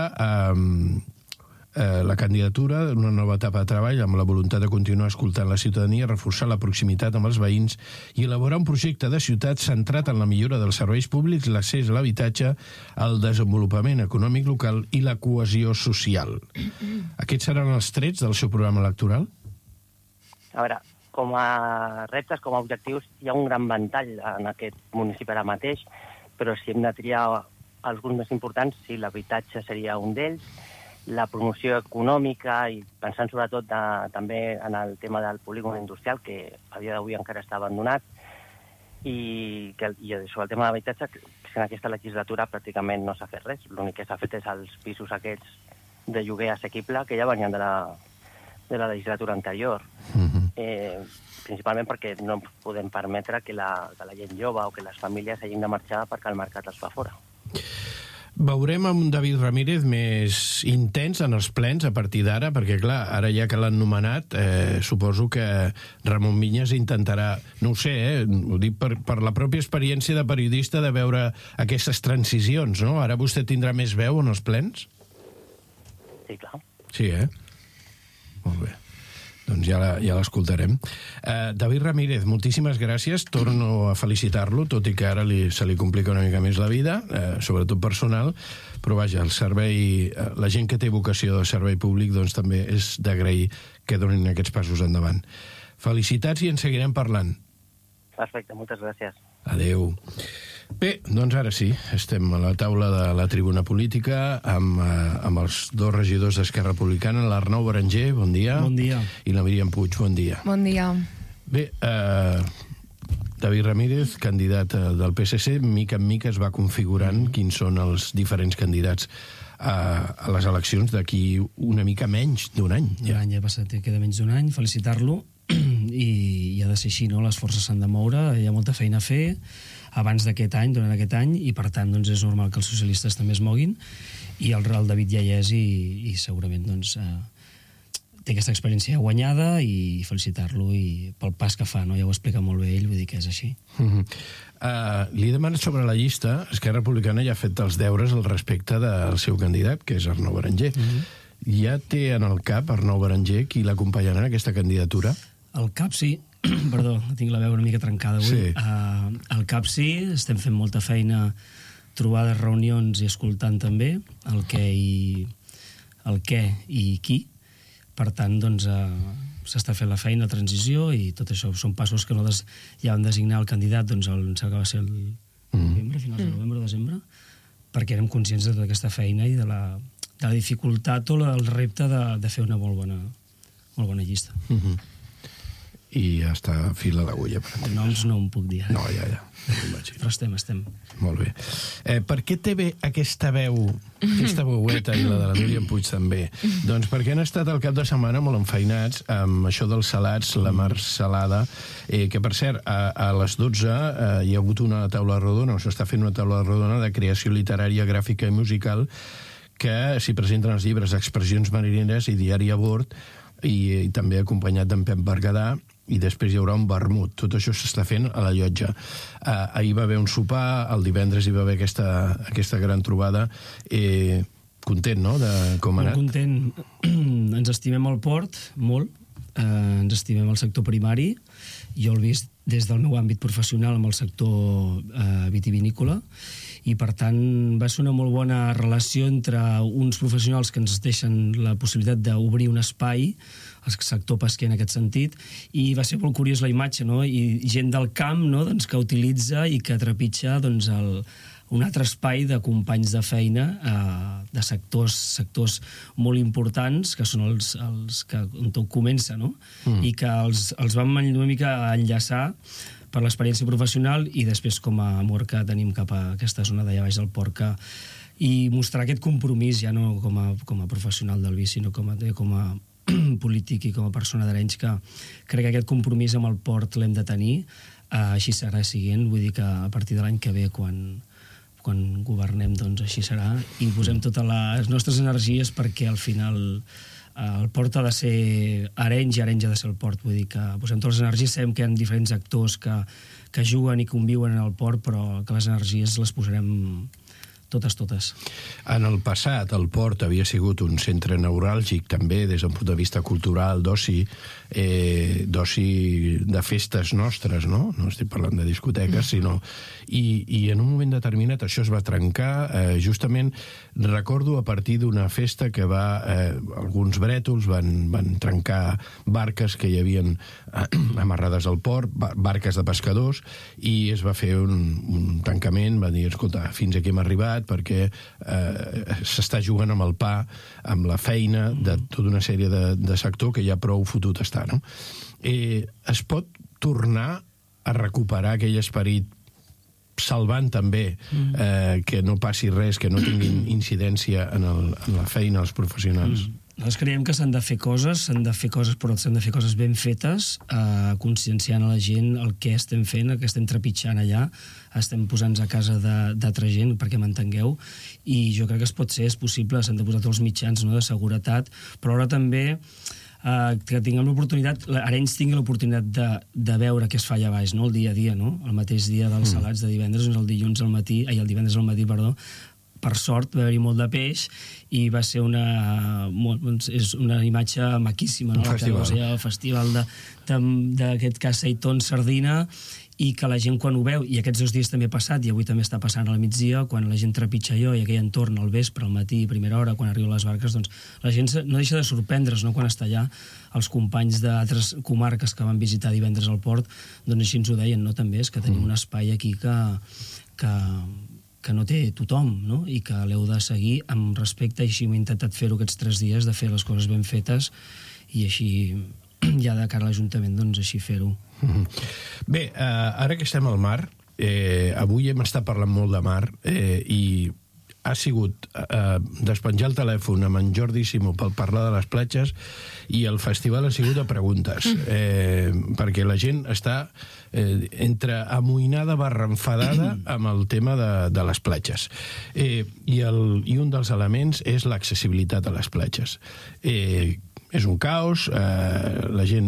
la candidatura d'una nova etapa de treball amb la voluntat de continuar escoltant la ciutadania, reforçar la proximitat amb els veïns i elaborar un projecte de ciutat centrat en la millora dels serveis públics, l'accés a l'habitatge, el desenvolupament econòmic local i la cohesió social. Aquests seran els trets del seu programa electoral? A veure, com a reptes, com a objectius, hi ha un gran ventall en aquest municipi ara mateix, però si hem de triar alguns més importants, sí, l'habitatge seria un d'ells, la promoció econòmica i pensant sobretot també en el tema del polígon industrial, que a dia d'avui encara està abandonat, i sobre el tema de l'habitatge, que en aquesta legislatura pràcticament no s'ha fet res. L'únic que s'ha fet és els pisos aquests de lloguer assequible que ja venien de la legislatura anterior. Principalment perquè no podem permetre que la gent jove o que les famílies hagin de marxar perquè el mercat els fa fora. Veurem un David Ramírez més intens en els plens a partir d'ara, perquè, clar, ara ja que l'han nomenat, suposo que Ramon Vinyes intentarà, no ho sé, ho dic per la pròpia experiència de periodista de veure aquestes transicions, no? Ara vostè tindrà més veu en els plens? Sí, clar. Sí, Molt bé. Doncs ja l'escoltarem. David Ramírez, moltíssimes gràcies. Torno a felicitar-lo, tot i que ara se li complica una mica més la vida, sobretot personal, però vaja, el servei, la gent que té vocació de servei públic, doncs també és d'agrair que donin aquests passos endavant. Felicitats i en seguirem parlant. Perfecte, moltes gràcies. Adéu. Bé, doncs ara sí, estem a la taula de la tribuna política amb els dos regidors d'Esquerra Republicana, l'Arnau Berenguer, bon dia. Bon dia. I la Míriam Puig, bon dia. Bon dia. Bé, David Ramírez, candidat del PSC, mica en mica es va configurant quins són els diferents candidats a les eleccions d'aquí una mica menys d'un any. Ja ha passat, queda menys d'un any, felicitar-lo, i ha de ser així, no? Les forces s'han de moure, hi ha molta feina a fer abans d'aquest any, durant aquest any, i per tant doncs, és normal que els socialistes també es moguin, i el David ja hi és i segurament doncs, té aquesta experiència guanyada, i felicitar-lo i pel pas que fa, no? Ja ho explica molt bé ell, vull dir que és així. Li he demanat sobre la llista. Esquerra Republicana ja ha fet els deures al respecte del seu candidat, que és Arnau Berenguer. Ja té en el cap Arnau Berenguer qui l'acompanyarà en aquesta candidatura? El cap sí. Perdó, tinc la veu una mica trencada avui. Sí. Al cap sí, estem fent molta feina, trobades, reunions i escoltant també el què i qui. Per tant, doncs, s'està fent la feina, la transició, i tot això són passos que nosaltres ja vam designar el candidat, doncs, em sembla que va ser el novembre, finals de novembre o desembre, perquè érem conscients de tota aquesta feina i de la dificultat o el repte de fer una molt bona llista. I ja està a fil a l'agulla. Noms no em puc dir. No, ja. Però estem. Molt bé. Per què té bé aquesta veu, aquesta veueta, i la de la Míriam Puig també? Doncs perquè han estat al cap de setmana molt enfeinats amb això dels salats, la mar salada, que per cert, a les 12 hi ha hagut una taula rodona, o s'està fent una taula rodona de creació literària, gràfica i musical, que s'hi presenten els llibres Expressions marineres i Diari a bord, i també acompanyat d'en Pep Berguedà, i després hi haurà un vermut. Tot això s'està fent a la llotja. Ahir va haver un sopar, el divendres hi va haver aquesta gran trobada. Content, no?, de com ha anat? Molt content. Ens estimem el port, molt. Ens estimem el sector primari. Jo l'he vist des del meu àmbit professional amb el sector vitivinícola, i per tant va ser una molt bona relació entre uns professionals que ens deixen la possibilitat d'obrir un espai, el sector pesquer en aquest sentit, i va ser molt curiós la imatge, no? I gent del camp, no?, doncs, que utilitza i que trepitja doncs, un altre espai de companys de feina de sectors molt importants, que són els que on tot comença, no? I que els vam una mica enllaçar per l'experiència professional i després com a amor que tenim cap a aquesta zona d'allà baix del port, i mostrar aquest compromís, ja no com a professional del vi, sinó com a polític i com a persona d'Arenys, que crec que aquest compromís amb el port l'hem de tenir, així serà siguent, vull dir que a partir de l'any que ve, quan governem, doncs així serà, i posem totes les nostres energies perquè al final el port ha de ser Arenys i Arenys ha de ser el port, vull dir que posem totes les energies, sabem que hi ha diferents actors que juguen i conviuen en el port, però que les energies les posarem totes. En el passat, el port havia sigut un centre neuràlgic també des d'un punt de vista cultural, d'oci de festes nostres, no? No estic parlant de discoteques, sinó... I en un moment determinat això es va trencar, justament recordo a partir d'una festa que alguns brètols van trencar barques que hi havien amarrades al port, barques de pescadors, i es va fer un tancament, va dir, escolta, fins aquí hem arribat, perquè s'està jugant amb el pa, amb la feina de tota una sèrie de sector que ja prou fotut està, no? Es pot tornar a recuperar aquell esperit salvant també que no passi res, que no tinguin incidència en la feina dels professionals? Nosaltres creiem que s'han de fer coses, però s'han de fer coses ben fetes, conscienciant a la gent el que estem fent, el que estem trepitjant allà, estem posant-nos a casa d'altra gent, perquè m'entengueu, i jo crec que és possible, s'han de posar tots els mitjans de seguretat, però ara també que tinguem l'oportunitat, Arenys tingui l'oportunitat de veure què es fa allà baix, no? El dia a dia, no? El mateix dia dels salats de divendres, el divendres al matí, per sort va haver-hi molt de peix i va ser és una imatge maquíssima, no? El festival d'aquest cas Seitón Sardina, i que la gent quan ho veu, i aquests 2 dies també ha passat, i avui també està passant al migdia, quan la gent trepitja allò i aquell entorn al vespre, al matí, a primera hora, quan arriben les barques, doncs la gent no deixa de sorprendre's, no?, quan està allà. Els companys d'altres comarques que van visitar divendres al port, doncs així ens ho deien, no?, també, és que tenim un espai aquí que no té tothom, no?, i que l'heu de seguir amb respecte, i així hem intentat fer-ho aquests 3 dies, de fer les coses ben fetes, i així ja de cara a l'Ajuntament, doncs així fer-ho. Bé, ara que estem al mar, avui hem estat parlant molt de mar, i ha sigut despenjar el telèfon amb en Jordi Simó per parlar de les platges, i el festival ha sigut de preguntes, perquè la gent està entre amoïnada barra enfadada amb el tema de les platges. I un dels elements és l'accessibilitat a les platges. És un caos, la gent,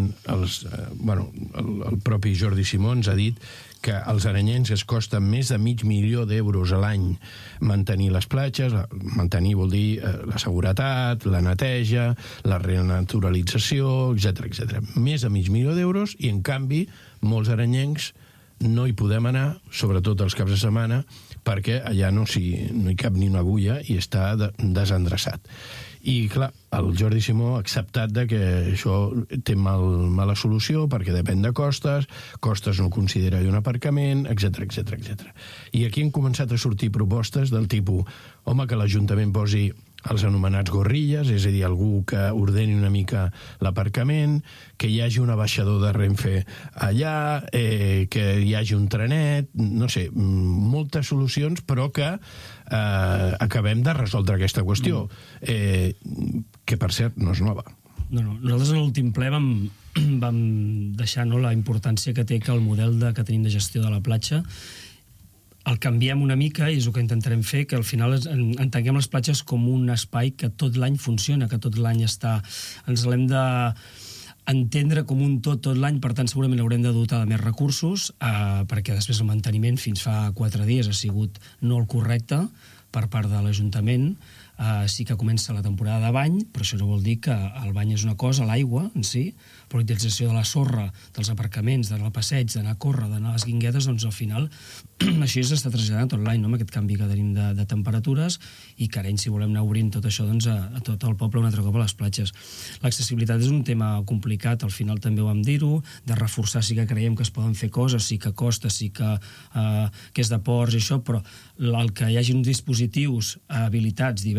el propi Jordi Simó ens ha dit que als arenyencs es costa més de $500.000 a l'any mantenir les platges. Mantenir vol dir la seguretat, la neteja, la renaturalització, etc. Més de $500.000, i en canvi molts arenyencs no hi podem anar, sobretot els caps de setmana, perquè allà no hi cap ni una agulla i està desendreçat. I, clar, el Jordi Simó ha acceptat que això té mala solució perquè depèn de costes no considera un aparcament, etc. I aquí han començat a sortir propostes del tipus, home, que l'Ajuntament posi els anomenats gorrilles, és a dir, algú que ordeni una mica l'aparcament, que hi hagi un abaixador de Renfe allà, que hi hagi un trenet, no sé, moltes solucions, però que acabem de resoldre aquesta qüestió, que per cert no és nova. No, nosaltres en l'últim ple vam deixar la importància que té que el model que tenim de gestió de la platja el canviem una mica, i és el que intentarem fer, que al final entenguem les platges com un espai que tot l'any funciona, que tot l'any està... Ens l'hem d'entendre com un tot l'any, per tant segurament haurem de dotar de més recursos, perquè després el manteniment fins fa 4 dies ha sigut no el correcte per part de l'Ajuntament. Sí que comença la temporada de bany, però això no vol dir que el bany és una cosa, l'aigua en si, però la utilització de la sorra, dels aparcaments, d'anar al passeig, d'anar a córrer, d'anar a les guinguetes, doncs al final així s'està traslladant tot l'any, no?, amb aquest canvi que tenim de temperatures, i que Arenys, si volem anar obrint tot això, doncs a tot el poble un altre cop a les platges. L'accessibilitat és un tema complicat, al final també ho vam dir-ho, de reforçar, sí que creiem que es poden fer coses, sí que costa, sí que és de ports i això, però el que hi hagi uns dispositius habilitats diversos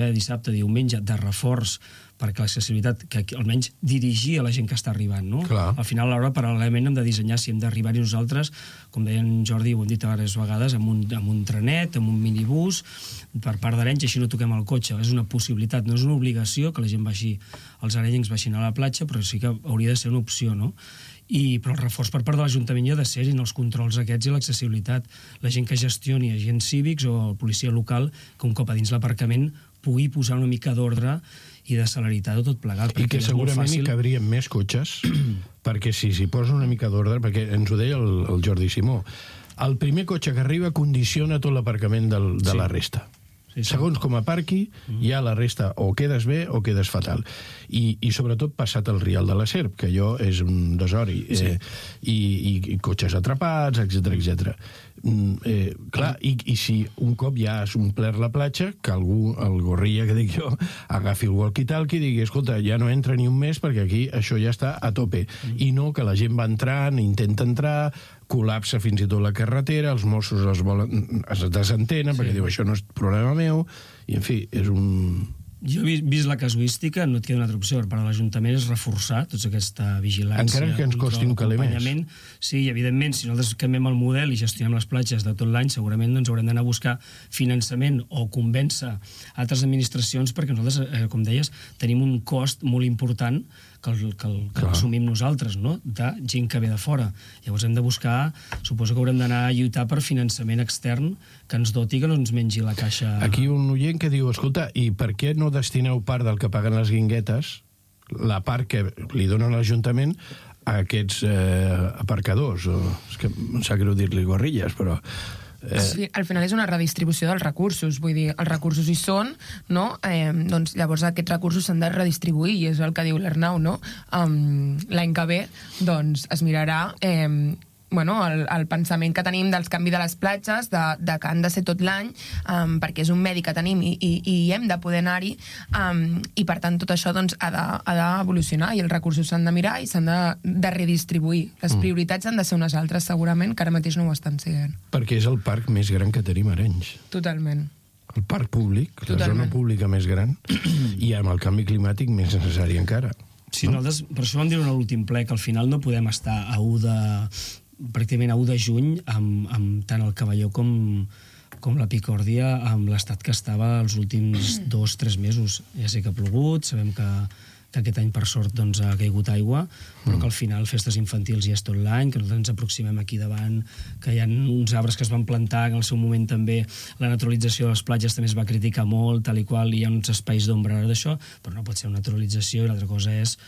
de dissabte, diumenge, de reforç, perquè l'accessibilitat, que almenys dirigir a la gent que està arribant, no? Clar. Al final, a l'hora, paral·lelament, hem de dissenyar si hem d'arribar-hi nosaltres, com deia en Jordi, ho hem dit diverses vegades, amb un trenet, amb un minibús, per part d'Arenys, així no toquem el cotxe. És una possibilitat, no és una obligació que la gent vagi, els arenyencs baixin a la platja, però sí que hauria de ser una opció, no? Però el reforç per part de l'Ajuntament hi ha de ser en els controls aquests i l'accessibilitat. La gent que gestioni, agents cívics o el policia local, que un cop a dins l'aparcament pugui posar una mica d'ordre i de celeritat o tot plegat. I que segurament hi cabrien més cotxes, perquè si s'hi posa una mica d'ordre, perquè ens ho deia el Jordi Simó, el primer cotxe que arriba condiciona tot l'aparcament de la resta. Segons com aparqui, ja la resta o quedes bé o quedes fatal. I sobretot passat el Rial de la Serp, que allò és un desori. I cotxes atrapats, etc. Clar, i si un cop ja has omplert la platja, que algú, el gorrilla que dic jo, agafi el walkie-talkie i digui, escolta, ja no entra ni un mes perquè aquí això ja està a tope. I no que la gent va entrant, intenta entrar, col·lapsa fins i tot la carretera, els Mossos es desentenen perquè diu, això no és problema meu, i en fi, és un... Jo he vist la casuística, no et queda una altra opció per part de l'Ajuntament, és reforçar tota aquesta vigilància. Encara que ens costi un caler més. Sí, evidentment, si nosaltres canviem el model i gestionem les platges de tot l'any, segurament doncs, haurem d'anar a buscar finançament o convèncer altres administracions, perquè nosaltres, com deies, tenim un cost molt important que assumim nosaltres, no? De gent que ve de fora. Llavors hem de buscar, suposo que haurem d'anar a lluitar per finançament extern que ens doti, que no ens mengi la caixa... Aquí un oient que diu, escolta, i per què no destineu part del que paguen les guinguetes, la part que li donen a l'Ajuntament, a aquests aparcadors? És que em sap greu dir-li guerrilles, però... Sí, al final és una redistribució dels recursos, vull dir, els recursos hi són, no? Doncs llavors aquests recursos s'han de redistribuir, i és el que diu l'Arnau, no? L'any que ve, doncs, es mirarà el pensament que tenim dels canvis de les platges, de que han de ser tot l'any, perquè és un medi que tenim i hem de poder anar-hi, i per tant tot això doncs, ha d'evolucionar, i els recursos s'han de mirar i s'han de redistribuir. Les prioritats han de ser unes altres, segurament, que ara mateix no ho estan sent. Perquè és el parc més gran que tenim a Arenys. Totalment. El parc públic, la zona pública més gran, i amb el canvi climàtic més necessari encara. Sí, nosaltres, per això vam dir en l'últim ple que al final no podem estar pràcticament a 1 de juny amb tant el Cavalló com la Picòrdia amb l'estat que estava els últims 2-3 mesos. Ja sé que ha plogut, sabem que aquest any per sort doncs, ha caigut aigua, però que al final festes infantils ja és tot l'any, que nosaltres ens aproximem aquí davant, que hi ha uns arbres que es van plantar, que en el seu moment també la naturalització de les platges també es va criticar molt, tal i qual, hi ha uns espais d'ombra d'això, però no pot ser una naturalització, i l'altra cosa és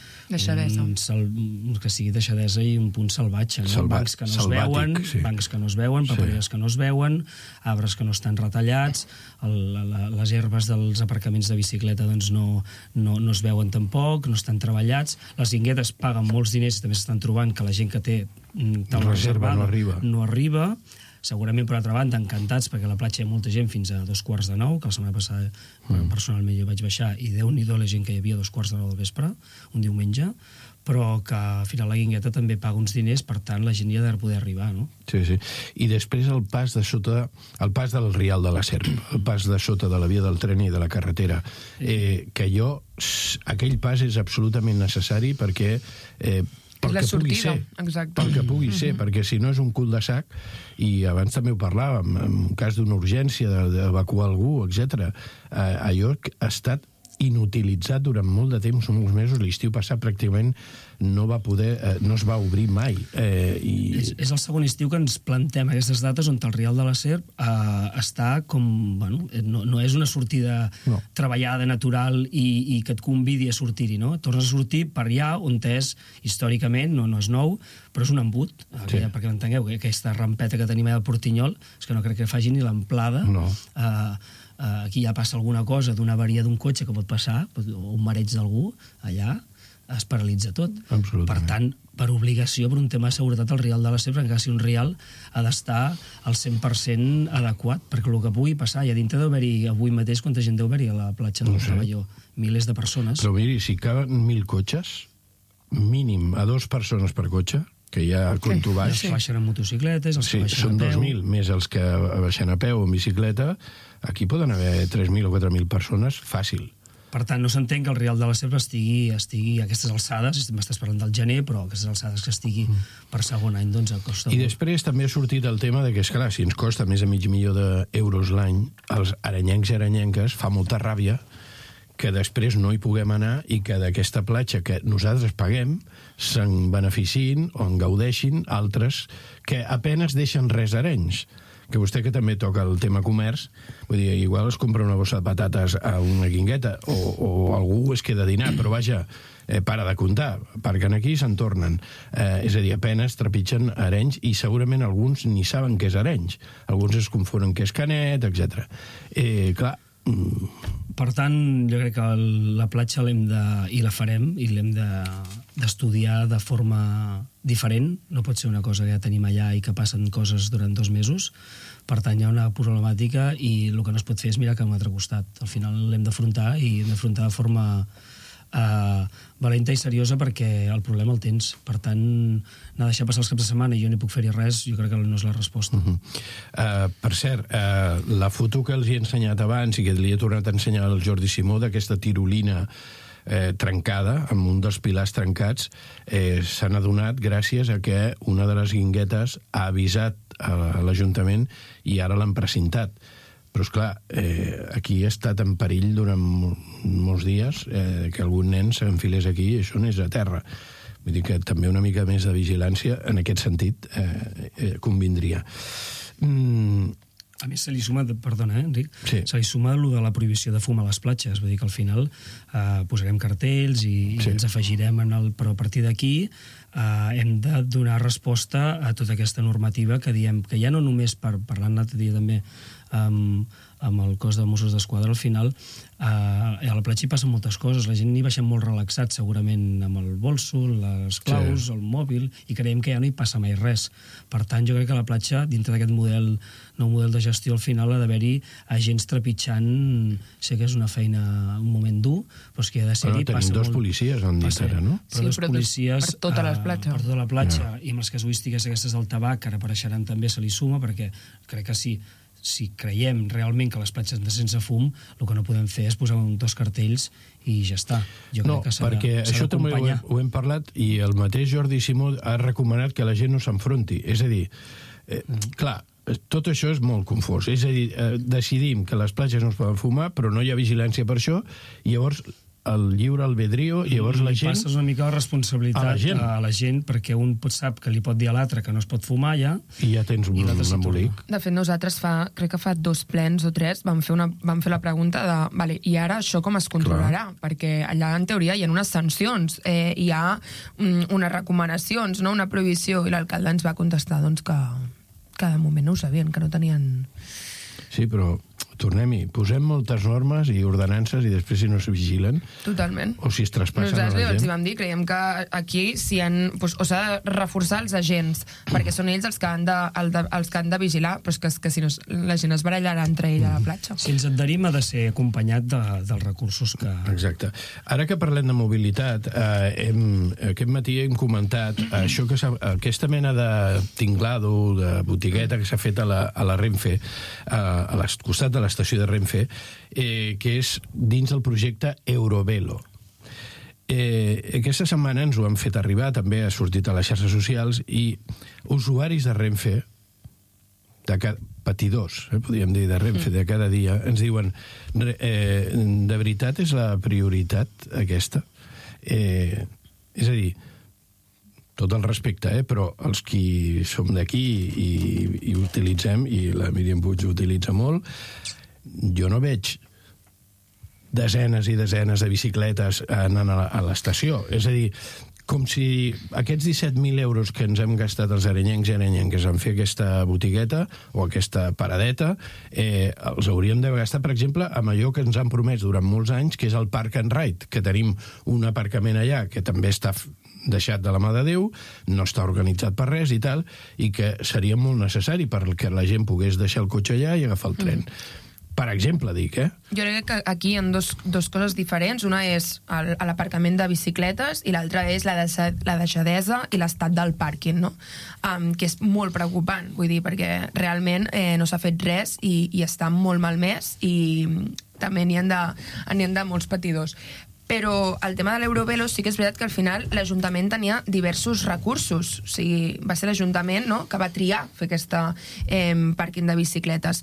que sigui deixadesa i un punt salvatge, no? Bancs que no es veuen, bancs que no es veuen, papereres que no es veuen, arbres que no estan retallats, les herbes dels aparcaments de bicicleta doncs no es veuen tampoc, no estan treballats, les guinguetes paguen molts diners i també s'estan trobant que la gent que té taula reservada no arriba. Segurament, per altra banda, encantats perquè a la platja hi ha molta gent fins a 8:45, que la setmana passada personalment jo vaig baixar i Déu-n'hi-do la gent que hi havia a 8:45 del vespre, un diumenge, però que al final la guingueta també paga uns diners, per tant la gent hi ha de poder arribar, no? Sí. I després el pas del Rial de la Serp, el pas de sota de la via del tren i de la carretera, que aquell pas és absolutament necessari perquè pel que pugui ser, perquè si no és un cul de sac, i abans també ho parlàvem, en cas d'una urgència d'evacuar algú, etc. Allò ha estat inutilitzat durant molt de temps, molts mesos. L'estiu passat pràcticament no es va obrir mai. És el segon estiu que ens plantem aquestes dates on el Rial de la Serp està com... no és una sortida treballada, natural, i que et convidi a sortir-hi, no? Tornes a sortir per allà on és, històricament, no és nou, però és un embut, perquè m'entengueu, aquesta rampeta que tenim al Portinyol, és que no crec que faci ni l'amplada. Aquí ja passa alguna cosa d'una avaria d'un cotxe que pot passar, o un mareig d'algú, allà es paralitza tot. Per tant, per obligació, per un tema de seguretat, el Rial de la Serp, encara si un rial, ha d'estar al 100% adequat, perquè el que pugui passar, i a dintre deu haver-hi, avui mateix, quanta gent deu haver-hi a la platja del Cavalló? Milers de persones. Però miri, si caben 1.000 cotxes, mínim a 2 persones per cotxe, que ja compto baix. Els que baixen amb motocicletes, els que baixen a peu... Són 2.000 més els que baixen a peu o en bicicleta. Aquí poden haver 3.000 o 4.000 persones, fàcil. Per tant, no s'entén que el Rial de la Selva estigui a aquestes alçades, m'estàs parlant del gener, però a aquestes alçades que estigui per segon any, doncs costa I molt. després també ha sortit el tema de que, esclar, si ens costa més de $500.000 l'any, els arenyencs i arenyenques fa molta ràbia que després no hi puguem anar i que d'aquesta platja que nosaltres paguem se'n beneficin o en gaudeixin altres que apenes deixen res arenys. Que vostè, que també toca el tema comerç, vull dir, igual es compra una bossa de patates a una guingueta o algú es queda a dinar, però vaja, para de comptar, perquè aquí se'n tornen. És a dir, apenes trepitgen Arenys i segurament alguns ni saben què és Arenys. Alguns es confonen què és Canet, etc. Clar... Per tant, jo crec que la platja i la farem i l'hem d'estudiar de forma diferent. No pot ser una cosa que ja tenim allà i que passen coses durant 2 mesos. Per tant, hi ha una problemàtica i el que no es pot fer és mirar cap a un altre costat. Al final l'hem d'afrontar i hem d'afrontar de forma valenta i seriosa perquè el problema el tens. Per tant, anar a deixar passar els caps de setmana i jo no puc fer-hi res, jo crec que no és la resposta. Per cert, la foto que els he ensenyat abans i que li he tornat a ensenyar al Jordi Simó d'aquesta tirolina trencada, amb un dels pilars trencats, s'han adonat gràcies a que una de les guinguetes ha avisat a l'Ajuntament i ara l'han precintat. Però, esclar, aquí ha estat en perill durant molts dies que algun nen s'enfilés aquí i això no és a terra. Vull dir que també una mica més de vigilància en aquest sentit convindria. A més, se li suma, perdona, Enric, se li suma allò de la prohibició de fum a les platges. Vull dir que al final posarem cartells i ens afegirem però a partir d'aquí hem de donar resposta a tota aquesta normativa que diem que ja no només parlant l'altre dia també amb el cos de Mossos d'Esquadra, al final a la platja hi passen moltes coses, la gent hi baixa molt relaxat segurament amb el bolso, les claus, el mòbil, i creiem que ja no hi passa mai res. Per tant, jo crec que la platja, dintre d'aquest nou model de gestió, al final ha d'haver-hi agents trepitjant, sé que és una feina, un moment dur, però és que ha de ser-hi. Tenim 2 policies, han dit ara, no? Sí, però 2 policies per tota la platja. Per tota la platja, i amb les casuístiques aquestes del tabac, que ara apareixeran també, se li suma, perquè crec que si creiem realment que les platges han de sense fum, el que no podem fer és posar 2 cartells i ja està. Jo crec que perquè això també ho hem parlat i el mateix Jordi Simó ha recomanat que la gent no s'enfronti. És a dir, clar, tot això és molt confós. És a dir, decidim que les platges no es poden fumar, però no hi ha vigilància per això, i llavors el lliure albedrío, i llavors la gent... Passes una mica de responsabilitat a la gent, perquè un sap que li pot dir a l'altre que no es pot fumar ja... I ja tens un embolic. De fet, nosaltres crec que fa 2 plens o 3 vam fer la pregunta de vale, i ara això com es controlarà? Perquè allà, en teoria, hi ha unes sancions, hi ha unes recomanacions, no? Una prohibició, i l'alcalde ens va contestar doncs, que de moment no ho sabien, que no tenien... Sí, però tornem-hi, posem moltes normes i ordenances i després si no es vigilen... Totalment. O si es traspassen a la gent. Nosaltres els vam dir, creiem que aquí s'ha de reforçar els agents, perquè són ells els que han de vigilar, però és que si no la gent es barallarà entre ell a la platja. Si ens adherim ha de ser acompanyat dels recursos que... Exacte. Ara que parlem de mobilitat, aquest matí hem comentat aquesta mena de tinglado, de botigueta que s'ha fet a la Renfe, a costat de l'estació de Renfe, que és dins del projecte Eurovelo. Aquesta setmana ens ho han fet arribar, també ha sortit a les xarxes socials, i usuaris de Renfe, patidors, podríem dir, de Renfe, de cada dia, ens diuen, de veritat és la prioritat aquesta? És a dir, tot el respecte, però els qui som d'aquí i utilitzem, i la Míriam Puig ho utilitza molt, jo no veig desenes i desenes de bicicletes anant a l'estació. És a dir, com si aquests 17.000 euros que ens hem gastat els arenyencs i arenyenques en fer aquesta botigueta o aquesta paradeta, els hauríem de gastar, per exemple, amb allò que ens han promès durant molts anys, que és el Park and Ride, que tenim un aparcament allà que també està deixat de la mà de Déu, no està organitzat per res i tal, i que seria molt necessari perquè la gent pogués deixar el cotxe allà i agafar el tren. Per exemple, dic, Jo crec que aquí hi ha dos coses diferents. Una és l'aparcament de bicicletes i l'altra és la deixadesa i l'estat del pàrquing, no? Que és molt preocupant, vull dir, perquè realment no s'ha fet res i està molt malmès i també n'hi han de molts patidors. Però el tema de l'Eurovelo sí que és veritat que al final l'Ajuntament tenia diversos recursos. O sigui, va ser l'Ajuntament, no?, que va triar fer aquesta pàrquing de bicicletes.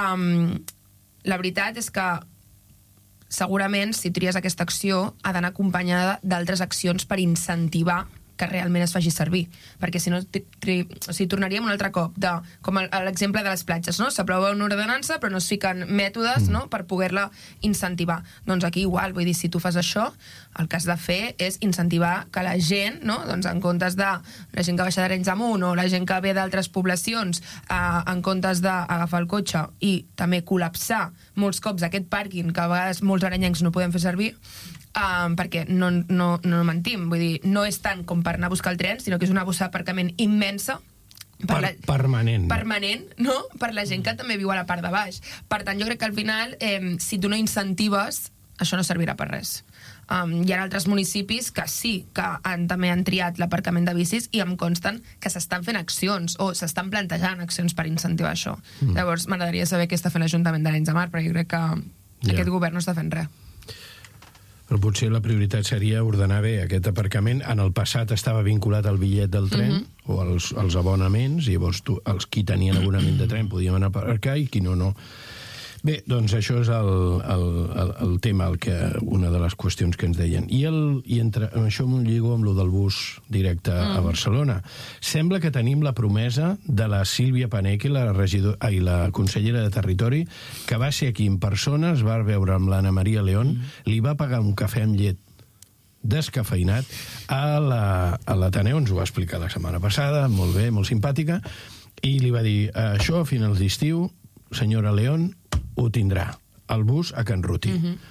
La veritat és que segurament si tries aquesta acció ha d'anar acompanyada d'altres accions per incentivar que realment es faci servir, perquè si no tornaríem un altre cop com l'exemple de les platges, no? S'aprova una ordenança però no es fiquen mètodes, no?, per poder-la incentivar. Doncs aquí igual, vull dir, si tu fas això, el que has de fer és incentivar que la gent, no?, doncs en comptes de la gent que baixa d'Arenys Amunt o la gent que ve d'altres poblacions, en comptes d'agafar el cotxe i també col·lapsar molts cops aquest pàrquing que a vegades molts arenyencs no podem fer servir, perquè no mentim, vull dir, no és tant com per anar a buscar el tren, sinó que és una bossa d'aparcament immensa permanent, no?, per la gent que també viu a la part de baix. Per tant, jo crec que al final, si tu no incentives, això no servirà per res. Hi ha altres municipis que sí, que també han triat l'aparcament de bicis i em consten que s'estan fent accions o s'estan plantejant accions per incentivar això. Llavors, m'agradaria saber què està fent l'Ajuntament d'Arenys de Mar, perquè jo crec que aquest govern no està fent res. Però potser la prioritat seria ordenar bé aquest aparcament. En el passat estava vinculat al bitllet del tren o als abonaments, i llavors els qui tenien abonament de tren podien anar a aparcar i qui no. Bé, doncs això és el tema, una de les qüestions que ens deien. I això m'ho lligo amb el del bus directe a Barcelona. Sembla que tenim la promesa de la Sílvia Paneque, la consellera de Territori, que va ser aquí en persona, es va veure amb l'Anna Maria León, li va pagar un cafè amb llet descafeinat a l'Ateneu, ens ho va explicar la setmana passada, molt bé, molt simpàtica, i li va dir, això a finals d'estiu, senyora León, ho tindrà, el bus a Can Ruti.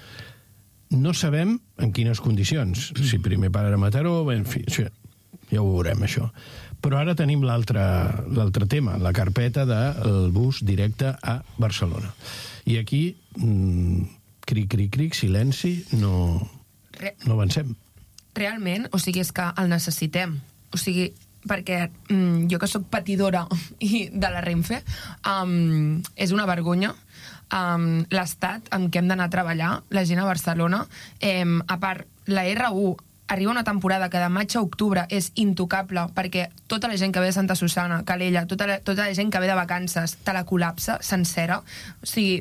No sabem en quines condicions, si primer para a Mataró, en fi, ja ho veurem, això. Però ara tenim l'altre tema, la carpeta del bus directe a Barcelona. I aquí, cric, silenci, no avancem. Realment, o sigui, és que el necessitem. O sigui, perquè jo que sóc patidora de la Renfe, és una vergonya l'estat en què hem d'anar a treballar, la gent a Barcelona. A part, la R1 arriba una temporada que de maig a octubre és intocable, perquè tota la gent que ve de Santa Susana, Calella, tota la gent que ve de vacances, te la col·lapsa sencera. O sigui,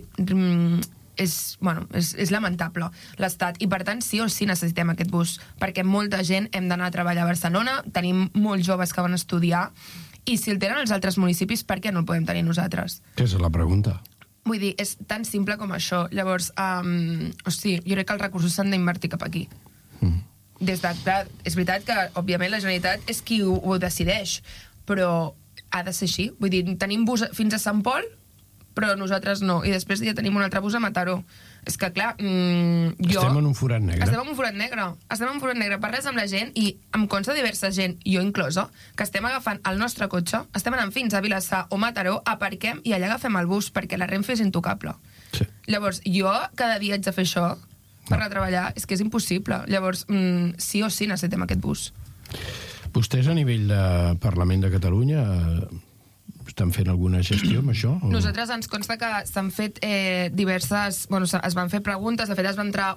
és lamentable l'estat, i per tant sí o sí necessitem aquest bus, perquè molta gent hem d'anar a treballar a Barcelona, tenim molts joves que van estudiar, i si el tenen els altres municipis, per què no el podem tenir nosaltres? Aquesta és la pregunta. Vull dir, és tan simple com això. Llavors, jo crec que els recursos s'han d'invertir cap aquí. És veritat que, òbviament, la Generalitat és qui ho decideix, però ha de ser així. Vull dir, tenim bus fins a Sant Pol, però nosaltres no. I després ja tenim un altre bus a Mataró. És que, clar, estem en un forat negre. Estem en un forat negre. Parles amb la gent i em consta diversa gent, jo inclosa, que estem agafant el nostre cotxe, estem anant fins a Vilassar o Mataró, aparquem i allà agafem el bus, perquè la Renfe és intocable. Sí. Llavors, jo cada dia haig de fer això per anar a treballar, és que és impossible. Llavors, sí o sí necessitem aquest bus. Vostès a nivell de Parlament de Catalunya estan fent alguna gestió amb això? Nosaltres ens consta que s'han fet diverses... es van fer preguntes, de fet es va entrar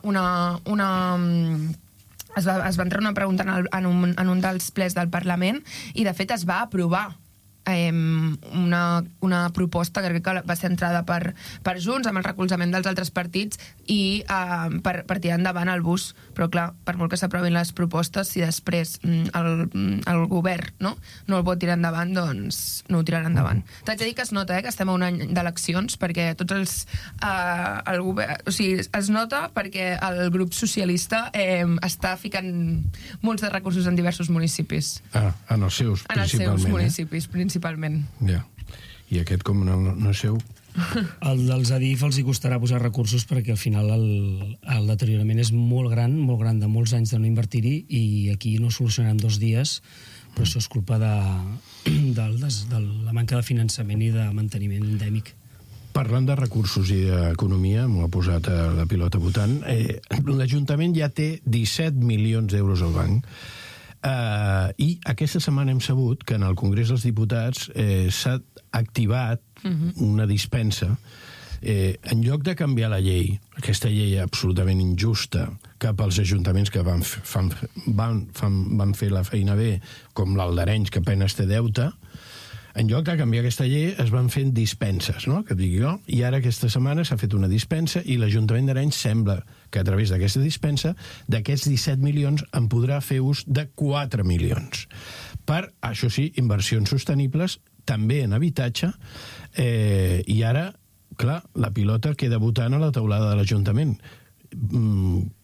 una pregunta en un dels plens del Parlament, i de fet es va aprovar una proposta que crec que va ser entrada per Junts, amb el recolzament dels altres partits, i per tirar endavant el bus. Però clar, per molt que s'aprovin les propostes, si després el govern no el pot tirar endavant, doncs no ho tiraran endavant. T'haig de dir que es nota que estem a un any d'eleccions, perquè tots el govern... O sigui, es nota perquè el grup socialista està ficant molts de recursos en diversos municipis. En els seus, principalment. En els seus municipis, principalment. Ja. I aquest, com no és seu... El dels ADIF els hi costarà posar recursos, perquè al final el deteriorament és molt gran de molts anys de no invertir-hi, i aquí no solucionarem 2 dies, però això és culpa de la manca de finançament i de manteniment endèmic. Parlant de recursos i d'economia, m'ho ha posat la pilota votant, l'Ajuntament ja té 17 milions d'euros al banc, i aquesta setmana hem sabut que en el Congrés dels Diputats s'ha activat una dispensa. En lloc de canviar la llei, aquesta llei absolutament injusta cap als ajuntaments que van fer la feina bé, com l'Alt d'Arenys, que apenas té deute, en lloc de canviar aquesta llei es van fent dispenses, no? Que digui jo. I ara aquesta setmana s'ha fet una dispensa i l'Ajuntament d'Arenys sembla que a través d'aquesta dispensa, d'aquests 17 milions, en podrà fer ús de 4 milions. Per, això sí, inversions sostenibles, també en habitatge, i ara, clar, la pilota queda votant a la teulada de l'Ajuntament.